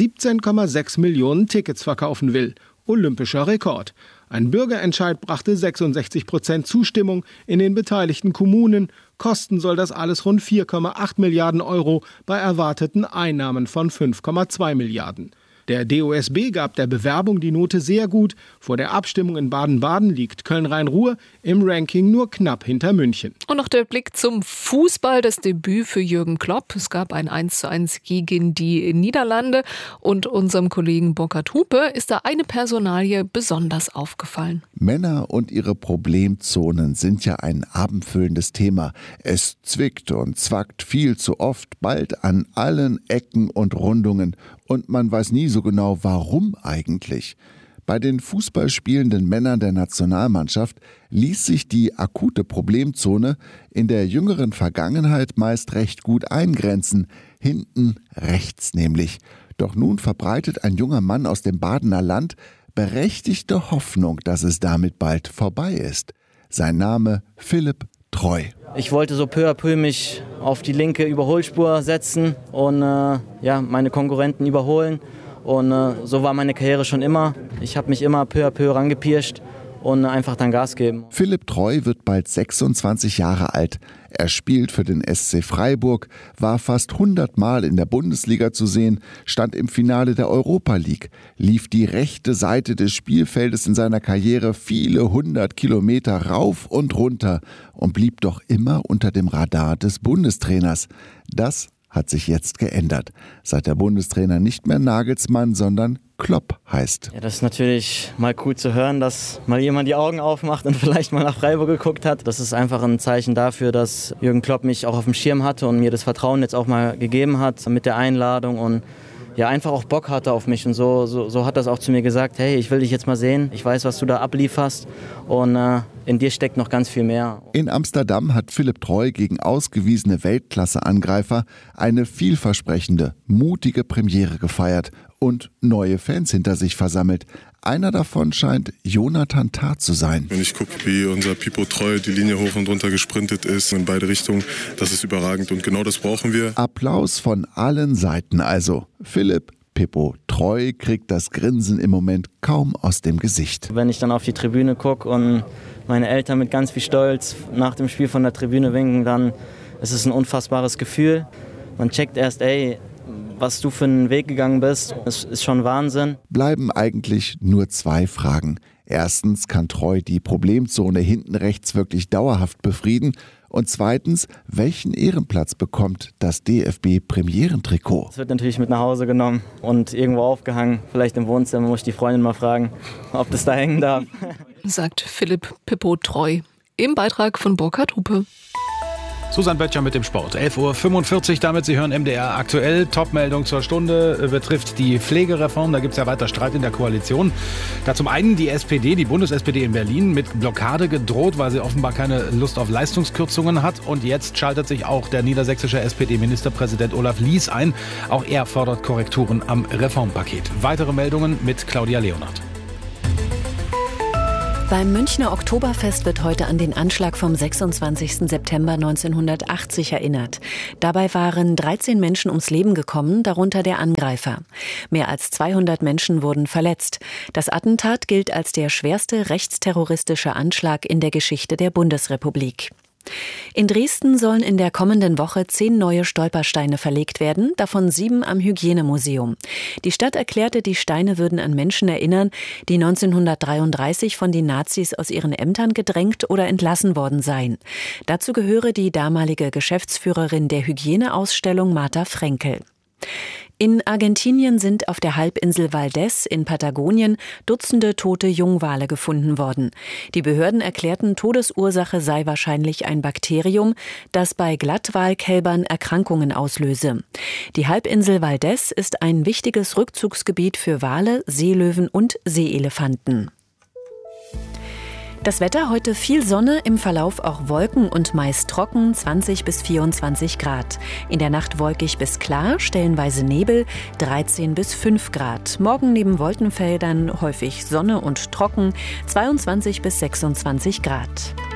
17,6 Millionen Tickets verkaufen will. Olympischer Rekord. Ein Bürgerentscheid brachte 66% Zustimmung in den beteiligten Kommunen. Kosten soll das alles rund 4,8 Milliarden Euro bei erwarteten Einnahmen von 5,2 Milliarden. Der DOSB gab der Bewerbung die Note sehr gut. Vor der Abstimmung in Baden-Baden liegt Köln-Rhein-Ruhr im Ranking nur knapp hinter München. Und noch der Blick zum Fußball, das Debüt für Jürgen Klopp. Es gab ein 1:1 gegen die Niederlande. Und unserem Kollegen Burkhard Hupe ist da eine Personalie besonders aufgefallen. Männer und ihre Problemzonen sind ja ein abendfüllendes Thema. Es zwickt und zwackt viel zu oft, bald an allen Ecken und Rundungen. Und man weiß nie so genau, warum eigentlich. Bei den fußballspielenden Männern der Nationalmannschaft ließ sich die akute Problemzone in der jüngeren Vergangenheit meist recht gut eingrenzen, hinten rechts nämlich. Doch nun verbreitet ein junger Mann aus dem Badener Land berechtigte Hoffnung, dass es damit bald vorbei ist. Sein Name Philipp Treu. Ich wollte so peu à peu mich auf die linke Überholspur setzen und meine Konkurrenten überholen. Und so war meine Karriere schon immer. Ich habe mich immer peu à peu rangepirscht und einfach dann Gas geben. Philipp Treu wird bald 26 Jahre alt. Er spielt für den SC Freiburg, war fast 100 Mal in der Bundesliga zu sehen, stand im Finale der Europa League, lief die rechte Seite des Spielfeldes in seiner Karriere viele 100 Kilometer rauf und runter und blieb doch immer unter dem Radar des Bundestrainers. Das hat sich jetzt geändert, seit der Bundestrainer nicht mehr Nagelsmann, sondern Klopp heißt. Ja, das ist natürlich mal cool zu hören, dass mal jemand die Augen aufmacht und vielleicht mal nach Freiburg geguckt hat. Das ist einfach ein Zeichen dafür, dass Jürgen Klopp mich auch auf dem Schirm hatte und mir das Vertrauen jetzt auch mal gegeben hat mit der Einladung und ja, einfach auch Bock hatte auf mich. Und so hat das auch zu mir gesagt, hey, ich will dich jetzt mal sehen, ich weiß, was du da ablieferst und in dir steckt noch ganz viel mehr. In Amsterdam hat Philipp Treu gegen ausgewiesene Weltklasse-Angreifer eine vielversprechende, mutige Premiere gefeiert und neue Fans hinter sich versammelt. Einer davon scheint Jonathan Tah zu sein. Wenn ich gucke, wie unser Pipo Treu die Linie hoch und runter gesprintet ist, in beide Richtungen, das ist überragend und genau das brauchen wir. Applaus von allen Seiten also. Philipp Pippo Treu kriegt das Grinsen im Moment kaum aus dem Gesicht. Wenn ich dann auf die Tribüne gucke und meine Eltern mit ganz viel Stolz nach dem Spiel von der Tribüne winken, dann Es ist ein unfassbares Gefühl. Man checkt erst, was du für einen Weg gegangen bist. Es ist schon Wahnsinn. Bleiben eigentlich nur 2 Fragen. Erstens, kann Treu die Problemzone hinten rechts wirklich dauerhaft befrieden? Und zweitens, welchen Ehrenplatz bekommt das DFB-Premierentrikot? Es wird natürlich mit nach Hause genommen und irgendwo aufgehangen. Vielleicht im Wohnzimmer, muss ich die Freundin mal fragen, ob das da hängen darf. Sagt Philipp Pippo Treu im Beitrag von Burkhard Hupe. Susanne Böttcher mit dem Sport. 11:45 Uhr, damit Sie hören MDR aktuell. Topmeldung zur Stunde betrifft die Pflegereform. Da gibt es ja weiter Streit in der Koalition. Da zum einen die SPD, die Bundes-SPD in Berlin, mit Blockade gedroht, weil sie offenbar keine Lust auf Leistungskürzungen hat. Und jetzt schaltet sich auch der niedersächsische SPD-Ministerpräsident Olaf Lies ein. Auch er fordert Korrekturen am Reformpaket. Weitere Meldungen mit Claudia Leonhardt. Beim Münchner Oktoberfest wird heute an den Anschlag vom 26. September 1980 erinnert. Dabei waren 13 Menschen ums Leben gekommen, darunter der Angreifer. Mehr als 200 Menschen wurden verletzt. Das Attentat gilt als der schwerste rechtsterroristische Anschlag in der Geschichte der Bundesrepublik. In Dresden sollen in der kommenden Woche 10 neue Stolpersteine verlegt werden, davon 7 am Hygienemuseum. Die Stadt erklärte, die Steine würden an Menschen erinnern, die 1933 von den Nazis aus ihren Ämtern gedrängt oder entlassen worden seien. Dazu gehöre die damalige Geschäftsführerin der Hygieneausstellung Martha Frenkel. In Argentinien sind auf der Halbinsel Valdés in Patagonien Dutzende tote Jungwale gefunden worden. Die Behörden erklärten, Todesursache sei wahrscheinlich ein Bakterium, das bei Glattwalkälbern Erkrankungen auslöse. Die Halbinsel Valdés ist ein wichtiges Rückzugsgebiet für Wale, Seelöwen und Seeelefanten. Das Wetter: heute viel Sonne, im Verlauf auch Wolken und meist trocken, 20 bis 24 Grad. In der Nacht wolkig bis klar, stellenweise Nebel, 13 bis 5 Grad. Morgen neben Wolkenfeldern häufig Sonne und trocken, 22 bis 26 Grad.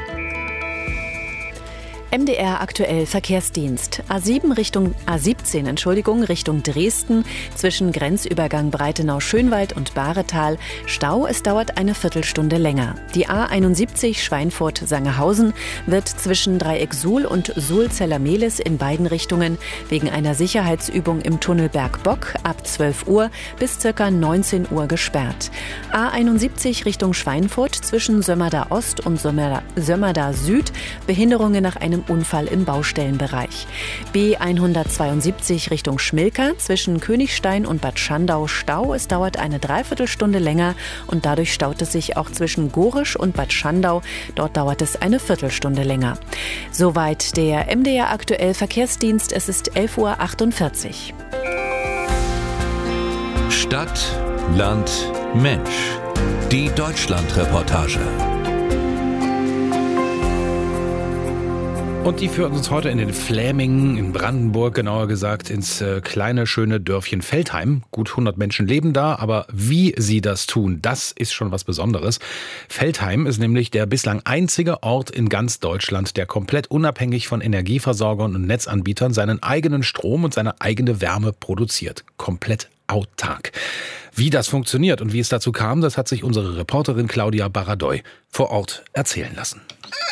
MDR aktuell Verkehrsdienst. A17 Richtung Dresden, zwischen Grenzübergang Breitenau-Schönwald und Bahretal Stau. Es dauert eine Viertelstunde länger. Die A71 Schweinfurt-Sangerhausen wird zwischen Dreieck Suhl und Suhl-Zellermehlis in beiden Richtungen wegen einer Sicherheitsübung im Tunnel Bergbock ab 12 Uhr bis ca. 19 Uhr gesperrt. A71 Richtung Schweinfurt zwischen Sömmerda Ost und Sömmerda Süd, Behinderungen nach einem Unfall im Baustellenbereich. B172 Richtung Schmilka zwischen Königstein und Bad Schandau Stau. Es dauert eine Dreiviertelstunde länger und dadurch staut es sich auch zwischen Gorisch und Bad Schandau. Dort dauert es eine Viertelstunde länger. Soweit der MDR aktuell Verkehrsdienst. Es ist 11:48 Uhr. Stadt, Land, Mensch. Die Deutschland-Reportage. Und die führt uns heute in den Flämingen, in Brandenburg genauer gesagt, ins kleine, schöne Dörfchen Veltheim. Gut 100 Menschen leben da, aber wie sie das tun, das ist schon was Besonderes. Veltheim ist nämlich der bislang einzige Ort in ganz Deutschland, der komplett unabhängig von Energieversorgern und Netzanbietern seinen eigenen Strom und seine eigene Wärme produziert. Komplett autark. Wie das funktioniert und wie es dazu kam, das hat sich unsere Reporterin Claudia Baradoy vor Ort erzählen lassen.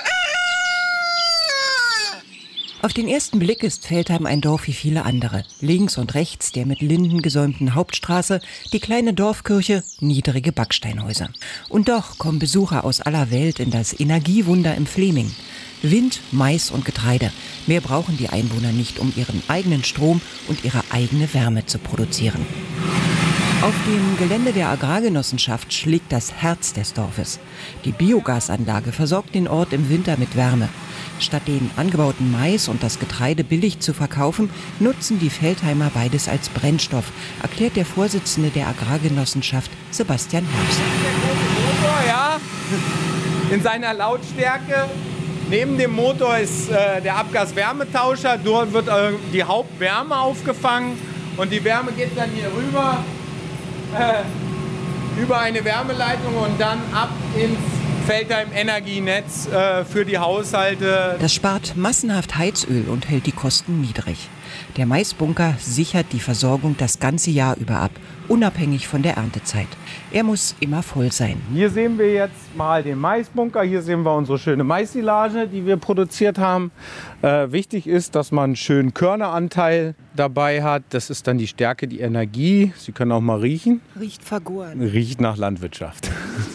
Auf den ersten Blick ist Veltheim ein Dorf wie viele andere. Links und rechts der mit Linden gesäumten Hauptstraße, die kleine Dorfkirche, niedrige Backsteinhäuser. Und doch kommen Besucher aus aller Welt in das Energiewunder im Fläming. Wind, Mais und Getreide. Mehr brauchen die Einwohner nicht, um ihren eigenen Strom und ihre eigene Wärme zu produzieren. Auf dem Gelände der Agrargenossenschaft schlägt das Herz des Dorfes. Die Biogasanlage versorgt den Ort im Winter mit Wärme. Statt den angebauten Mais und das Getreide billig zu verkaufen, nutzen die Veltheimer beides als Brennstoff, erklärt der Vorsitzende der Agrargenossenschaft, Sebastian Herbst. Der große Motor, ja, in seiner Lautstärke. Neben dem Motor ist der Abgaswärmetauscher. Dort wird die Hauptwärme aufgefangen und die Wärme geht dann hier rüber über eine Wärmeleitung und dann ab ins Veltheim Energienetz für die Haushalte. Das spart massenhaft Heizöl und hält die Kosten niedrig. Der Maisbunker sichert die Versorgung das ganze Jahr über ab, unabhängig von der Erntezeit. Er muss immer voll sein. Hier sehen wir jetzt mal den Maisbunker. Hier sehen wir unsere schöne Maissilage, die wir produziert haben. Wichtig ist, dass man einen schönen Körneranteil dabei hat. Das ist dann die Stärke, die Energie. Sie können auch mal riechen. Riecht vergoren. Riecht nach Landwirtschaft.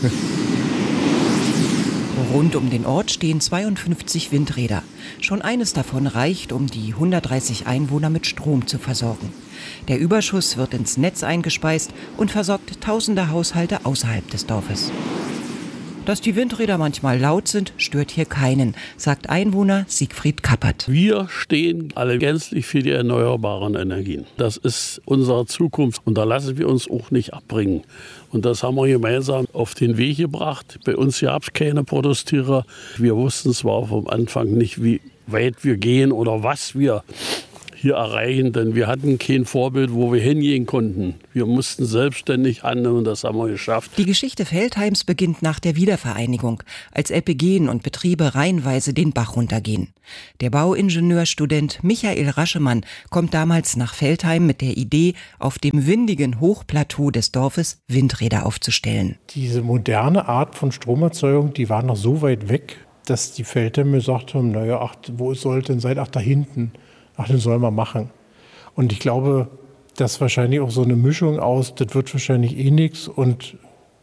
Rund um den Ort stehen 52 Windräder. Schon eines davon reicht, um die 130 Einwohner mit Strom zu versorgen. Der Überschuss wird ins Netz eingespeist und versorgt tausende Haushalte außerhalb des Dorfes. Dass die Windräder manchmal laut sind, stört hier keinen, sagt Einwohner Siegfried Kappert. Wir stehen alle gänzlich für die erneuerbaren Energien. Das ist unsere Zukunft und da lassen wir uns auch nicht abbringen. Und das haben wir gemeinsam auf den Weg gebracht. Bei uns gab es keine Protestierer. Wir wussten zwar vom Anfang nicht, wie weit wir gehen oder was wir hier erreichen, denn wir hatten kein Vorbild, wo wir hingehen konnten. Wir mussten selbstständig handeln und das haben wir geschafft. Die Geschichte Veltheims beginnt nach der Wiedervereinigung, als LPGen und Betriebe reihenweise den Bach runtergehen. Der Bauingenieurstudent Michael Raschemann kommt damals nach Veltheim mit der Idee, auf dem windigen Hochplateau des Dorfes Windräder aufzustellen. Diese moderne Art von Stromerzeugung, die war noch so weit weg, dass die Veltheimer gesagt haben, naja, ach, wo soll es denn sein? Ach, da hinten. Ach, den soll man machen. Und ich glaube, das ist wahrscheinlich auch so eine Mischung aus, das wird wahrscheinlich eh nichts und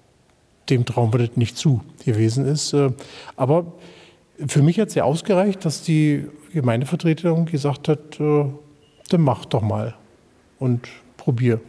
dem trauen wir das nicht zu gewesen ist. Aber für mich hat es ja ausgereicht, dass die Gemeindevertreterin gesagt hat, dann mach doch mal und probier.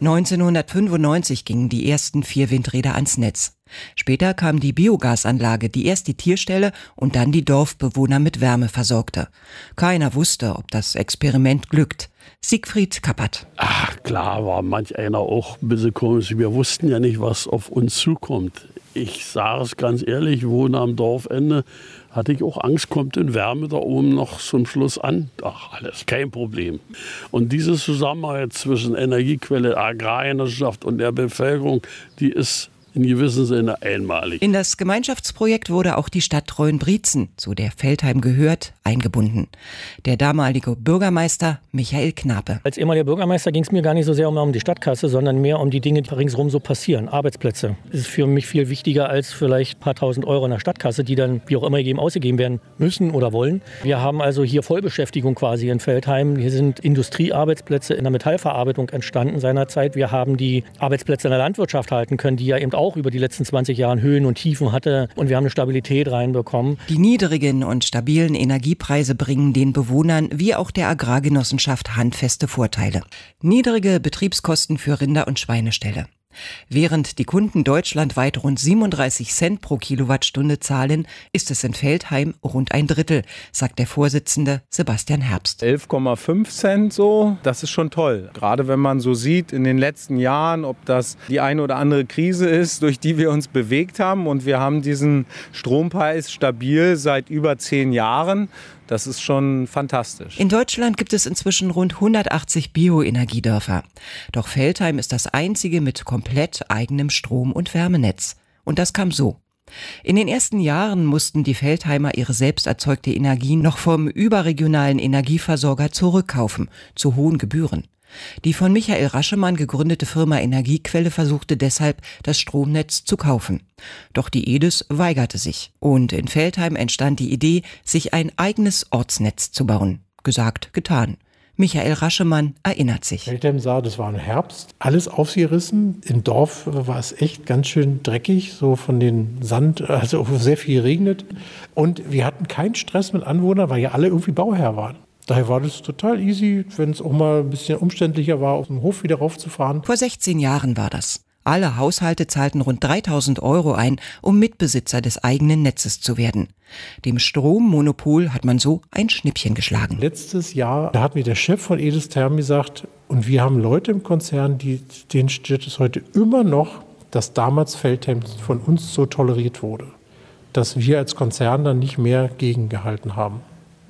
1995 gingen die ersten 4 Windräder ans Netz. Später kam die Biogasanlage, die erst die Tierstelle und dann die Dorfbewohner mit Wärme versorgte. Keiner wusste, ob das Experiment glückt. Siegfried Kappert. Ach, klar war manch einer auch ein bisschen komisch. Wir wussten ja nicht, was auf uns zukommt. Ich sage es ganz ehrlich, ich wohne am Dorfende, hatte ich auch Angst, kommt denn Wärme da oben noch zum Schluss an? Ach, alles kein Problem. Und diese Zusammenarbeit zwischen Energiequelle, Agrarwirtschaft und der Bevölkerung, die ist in gewissem Sinne einmalig. In das Gemeinschaftsprojekt wurde auch die Stadt Treuenbrietzen, zu der Veltheim gehört, eingebunden. Der damalige Bürgermeister Michael Knape. Als ehemaliger Bürgermeister ging es mir gar nicht so sehr um die Stadtkasse, sondern mehr um die Dinge, die ringsherum so passieren. Arbeitsplätze. Das ist für mich viel wichtiger als vielleicht ein paar tausend Euro in der Stadtkasse, die dann wie auch immer ausgegeben werden müssen oder wollen. Wir haben also hier Vollbeschäftigung quasi in Veltheim. Hier sind Industriearbeitsplätze in der Metallverarbeitung entstanden seinerzeit. Wir haben die Arbeitsplätze in der Landwirtschaft halten können, die ja eben auch über die letzten 20 Jahre Höhen und Tiefen hatte. Und wir haben eine Stabilität reinbekommen. Die niedrigen und stabilen Energiepreise bringen den Bewohnern wie auch der Agrargenossenschaft handfeste Vorteile. Niedrige Betriebskosten für Rinder- und Schweineställe. Während die Kunden deutschlandweit rund 37 Cent pro Kilowattstunde zahlen, ist es in Veltheim rund ein Drittel, sagt der Vorsitzende Sebastian Herbst. 11,5 Cent so, das ist schon toll. Gerade wenn man so sieht in den letzten Jahren, ob das die eine oder andere Krise ist, durch die wir uns bewegt haben. Und wir haben diesen Strompreis stabil seit über 10 Jahren. Das ist schon fantastisch. In Deutschland gibt es inzwischen rund 180 Bioenergiedörfer. Doch Veltheim ist das einzige mit komplett eigenem Strom- und Wärmenetz. Und das kam so. In den ersten Jahren mussten die Veltheimer ihre selbst erzeugte Energie noch vom überregionalen Energieversorger zurückkaufen, zu hohen Gebühren. Die von Michael Raschemann gegründete Firma Energiequelle versuchte deshalb, das Stromnetz zu kaufen. Doch die EDIS weigerte sich. Und in Veltheim entstand die Idee, sich ein eigenes Ortsnetz zu bauen. Gesagt, getan. Michael Raschemann erinnert sich. Veltheim sah, das war im Herbst, alles aufgerissen. Im Dorf war es echt ganz schön dreckig, so von den Sand, also sehr viel geregnet. Und wir hatten keinen Stress mit Anwohnern, weil ja alle irgendwie Bauherr waren. Daher war das total easy, wenn es auch mal ein bisschen umständlicher war, auf dem Hof wieder raufzufahren. Vor 16 Jahren war das. Alle Haushalte zahlten rund 3.000 € ein, um Mitbesitzer des eigenen Netzes zu werden. Dem Strommonopol hat man so ein Schnippchen geschlagen. Letztes Jahr, da hat mir der Chef von EDIS Therm gesagt, und wir haben Leute im Konzern, denen steht es heute immer noch, dass damals Veltheim von uns so toleriert wurde, dass wir als Konzern dann nicht mehr gegengehalten haben.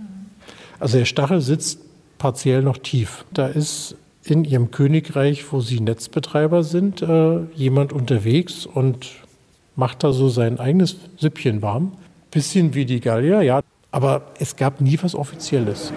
Also der Stachel sitzt partiell noch tief. Da ist in ihrem Königreich, wo sie Netzbetreiber sind, jemand unterwegs und macht da so sein eigenes Süppchen warm. Bisschen wie die Gallier, ja, aber es gab nie was Offizielles.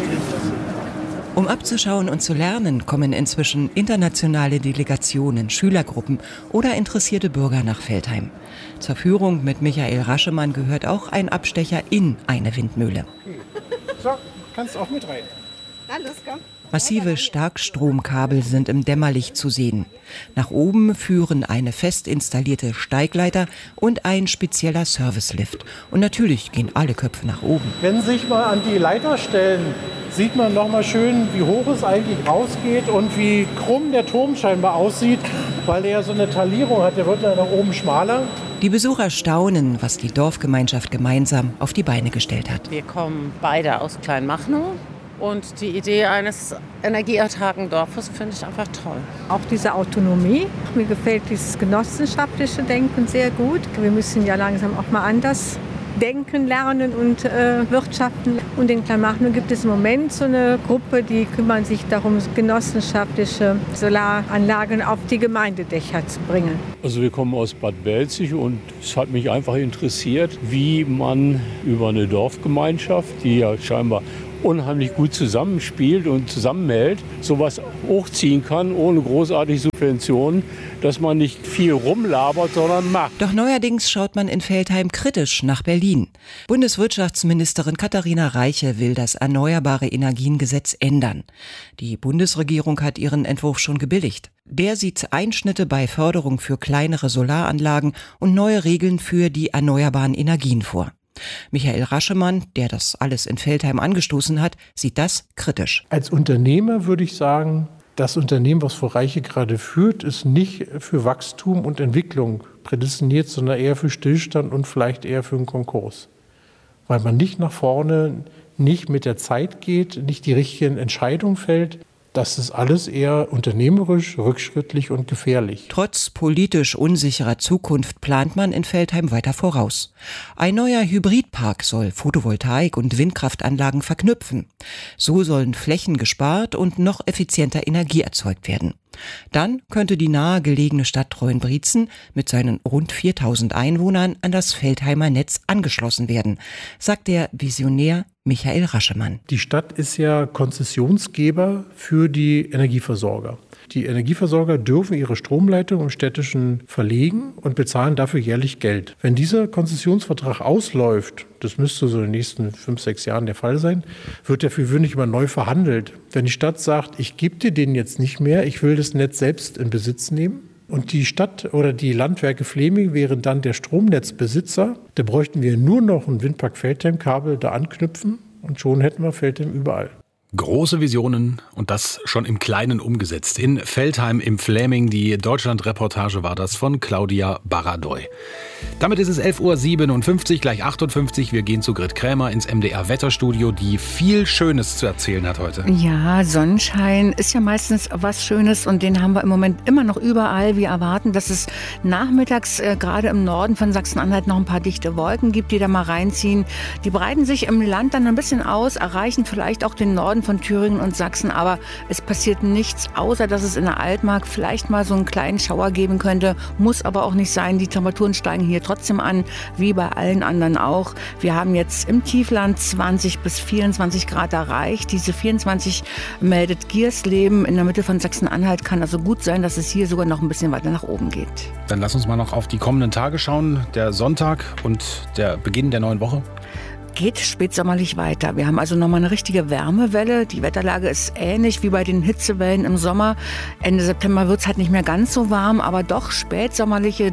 Um abzuschauen und zu lernen, kommen inzwischen internationale Delegationen, Schülergruppen oder interessierte Bürger nach Veltheim. Zur Führung mit Michael Raschemann gehört auch ein Abstecher in eine Windmühle. So, kannst auch mit rein. Alles, komm. Massive Starkstromkabel sind im Dämmerlicht zu sehen. Nach oben führen eine fest installierte Steigleiter und ein spezieller Servicelift. Und natürlich gehen alle Köpfe nach oben. Wenn Sie sich mal an die Leiter stellen, sieht man noch mal schön, wie hoch es eigentlich rausgeht und wie krumm der Turm scheinbar aussieht, weil er so eine Talierung hat. Der wird dann nach oben schmaler. Die Besucher staunen, was die Dorfgemeinschaft gemeinsam auf die Beine gestellt hat. Wir kommen beide aus Kleinmachnow. Und die Idee eines energieautarken Dorfes finde ich einfach toll. Auch diese Autonomie. Mir gefällt dieses genossenschaftliche Denken sehr gut. Wir müssen ja langsam auch mal anders denken, lernen und wirtschaften. Und in Kleinmachnow gibt es im Moment so eine Gruppe, die kümmern sich darum, genossenschaftliche Solaranlagen auf die Gemeindedächer zu bringen. Also wir kommen aus Bad Belzig und es hat mich einfach interessiert, wie man über eine Dorfgemeinschaft, die ja scheinbar unheimlich gut zusammenspielt und zusammenhält, sowas hochziehen kann, ohne großartige Subventionen, dass man nicht viel rumlabert, sondern macht. Doch neuerdings schaut man in Veltheim kritisch nach Berlin. Bundeswirtschaftsministerin Katharina Reiche will das Erneuerbare Energiengesetz ändern. Die Bundesregierung hat ihren Entwurf schon gebilligt. Der sieht Einschnitte bei Förderung für kleinere Solaranlagen und neue Regeln für die erneuerbaren Energien vor. Michael Raschemann, der das alles in Veltheim angestoßen hat, sieht das kritisch. Als Unternehmer würde ich sagen, das Unternehmen, was Frau Reiche gerade führt, ist nicht für Wachstum und Entwicklung prädestiniert, sondern eher für Stillstand und vielleicht eher für einen Konkurs. Weil man nicht nach vorne, nicht mit der Zeit geht, nicht die richtigen Entscheidungen fällt. Das ist alles eher unternehmerisch, rückschrittlich und gefährlich. Trotz politisch unsicherer Zukunft plant man in Veltheim weiter voraus. Ein neuer Hybridpark soll Photovoltaik- und Windkraftanlagen verknüpfen. So sollen Flächen gespart und noch effizienter Energie erzeugt werden. Dann könnte die nahegelegene Stadt Treuenbrietzen mit seinen rund 4000 Einwohnern an das Veltheimer Netz angeschlossen werden, sagt der Visionär Michael Raschemann. Die Stadt ist ja Konzessionsgeber für die Energieversorger. Die Energieversorger dürfen ihre Stromleitung im Städtischen verlegen und bezahlen dafür jährlich Geld. Wenn dieser Konzessionsvertrag ausläuft, das müsste so in den nächsten 5-6 Jahren der Fall sein, wird der für gewöhnlich immer neu verhandelt. Wenn die Stadt sagt, ich gebe dir den jetzt nicht mehr, ich will das Netz selbst in Besitz nehmen, und die Stadt oder die Landwerke Fleming wären dann der Stromnetzbesitzer, da bräuchten wir nur noch ein Windpark Veltheim-Kabel da anknüpfen und schon hätten wir Veltheim überall. Große Visionen und das schon im Kleinen umgesetzt. In Veltheim im Fläming, die Deutschland-Reportage war das von Claudia Baradoy. Damit ist es 11.57 Uhr, gleich 58. Wir gehen zu Grit Krämer ins MDR-Wetterstudio, die viel Schönes zu erzählen hat heute. Ja, Sonnenschein ist ja meistens was Schönes und den haben wir im Moment immer noch überall. Wir erwarten, dass es nachmittags gerade im Norden von Sachsen-Anhalt noch ein paar dichte Wolken gibt, die da mal reinziehen. Die breiten sich im Land dann ein bisschen aus, erreichen vielleicht auch den Norden von Thüringen und Sachsen, aber es passiert nichts, außer dass es in der Altmark vielleicht mal so einen kleinen Schauer geben könnte. Muss aber auch nicht sein. Die Temperaturen steigen hier trotzdem an, wie bei allen anderen auch. Wir haben jetzt im Tiefland 20 bis 24 Grad erreicht. Diese 24 meldet Giersleben in der Mitte von Sachsen-Anhalt. Kann also gut sein, dass es hier sogar noch ein bisschen weiter nach oben geht. Dann lass uns mal noch auf die kommenden Tage schauen. Der Sonntag und der Beginn der neuen Woche. Geht spätsommerlich weiter. Wir haben also nochmal eine richtige Wärmewelle. Die Wetterlage ist ähnlich wie bei den Hitzewellen im Sommer. Ende September wird es halt nicht mehr ganz so warm, aber doch spätsommerliche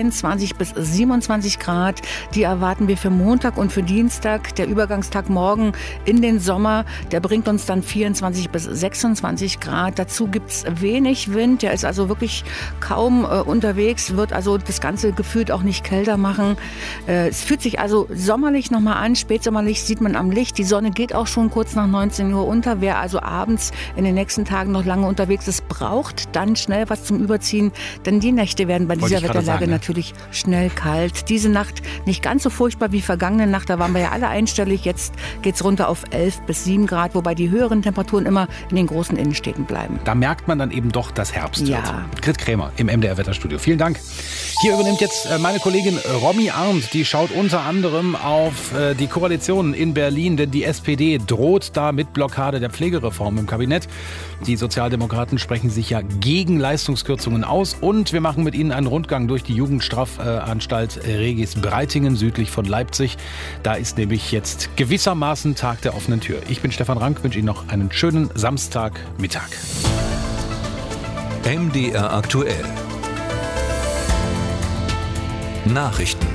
23 bis 27 Grad. Die erwarten wir für Montag und für Dienstag. Der Übergangstag morgen in den Sommer, der bringt uns dann 24 bis 26 Grad. Dazu gibt es wenig Wind. Der ist also wirklich kaum unterwegs, wird also das Ganze gefühlt auch nicht kälter machen. Es fühlt sich also sommerlich nochmal an. Spätsommerlicht sieht man am Licht. Die Sonne geht auch schon kurz nach 19 Uhr unter. Wer also abends in den nächsten Tagen noch lange unterwegs ist, braucht dann schnell was zum Überziehen. Denn die Nächte werden bei dieser Wetterlage natürlich schnell kalt. Diese Nacht nicht ganz so furchtbar wie vergangene Nacht. Da waren wir ja alle einstellig. Jetzt geht es runter auf 11 bis 7 Grad, wobei die höheren Temperaturen immer in den großen Innenstädten bleiben. Da merkt man dann eben doch, dass Herbst Ja. wird. Grit Krämer im MDR-Wetterstudio. Vielen Dank. Hier übernimmt jetzt meine Kollegin Romy Arndt. Die schaut unter anderem auf die Koalition in Berlin, denn die SPD droht da mit Blockade der Pflegereform im Kabinett. Die Sozialdemokraten sprechen sich ja gegen Leistungskürzungen aus und wir machen mit Ihnen einen Rundgang durch die Jugendstrafanstalt Regis Breitingen südlich von Leipzig. Da ist nämlich jetzt gewissermaßen Tag der offenen Tür. Ich bin Stefan Rank, wünsche Ihnen noch einen schönen Samstagmittag. MDR aktuell. Nachrichten.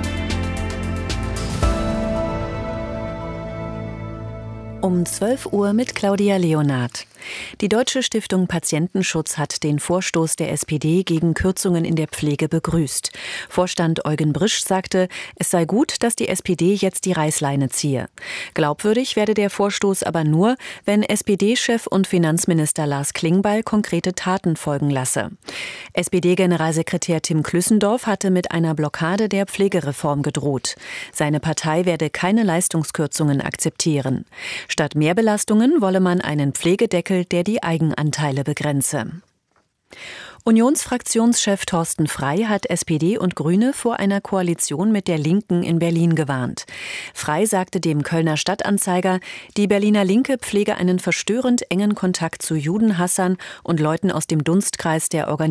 Um 12 Uhr mit Claudia Leonard. Die Deutsche Stiftung Patientenschutz hat den Vorstoß der SPD gegen Kürzungen in der Pflege begrüßt. Vorstand Eugen Brisch sagte, es sei gut, dass die SPD jetzt die Reißleine ziehe. Glaubwürdig werde der Vorstoß aber nur, wenn SPD-Chef und Finanzminister Lars Klingbeil konkrete Taten folgen lasse. SPD-Generalsekretär Tim Klüssendorf hatte mit einer Blockade der Pflegereform gedroht. Seine Partei werde keine Leistungskürzungen akzeptieren. Statt Mehrbelastungen wolle man einen Pflegedeckel, der die Eigenanteile begrenze. Unionsfraktionschef Thorsten Frey hat SPD und Grüne vor einer Koalition mit der Linken in Berlin gewarnt. Frey sagte dem Kölner Stadtanzeiger, die Berliner Linke pflege einen verstörend engen Kontakt zu Judenhassern und Leuten aus dem Dunstkreis der Organisation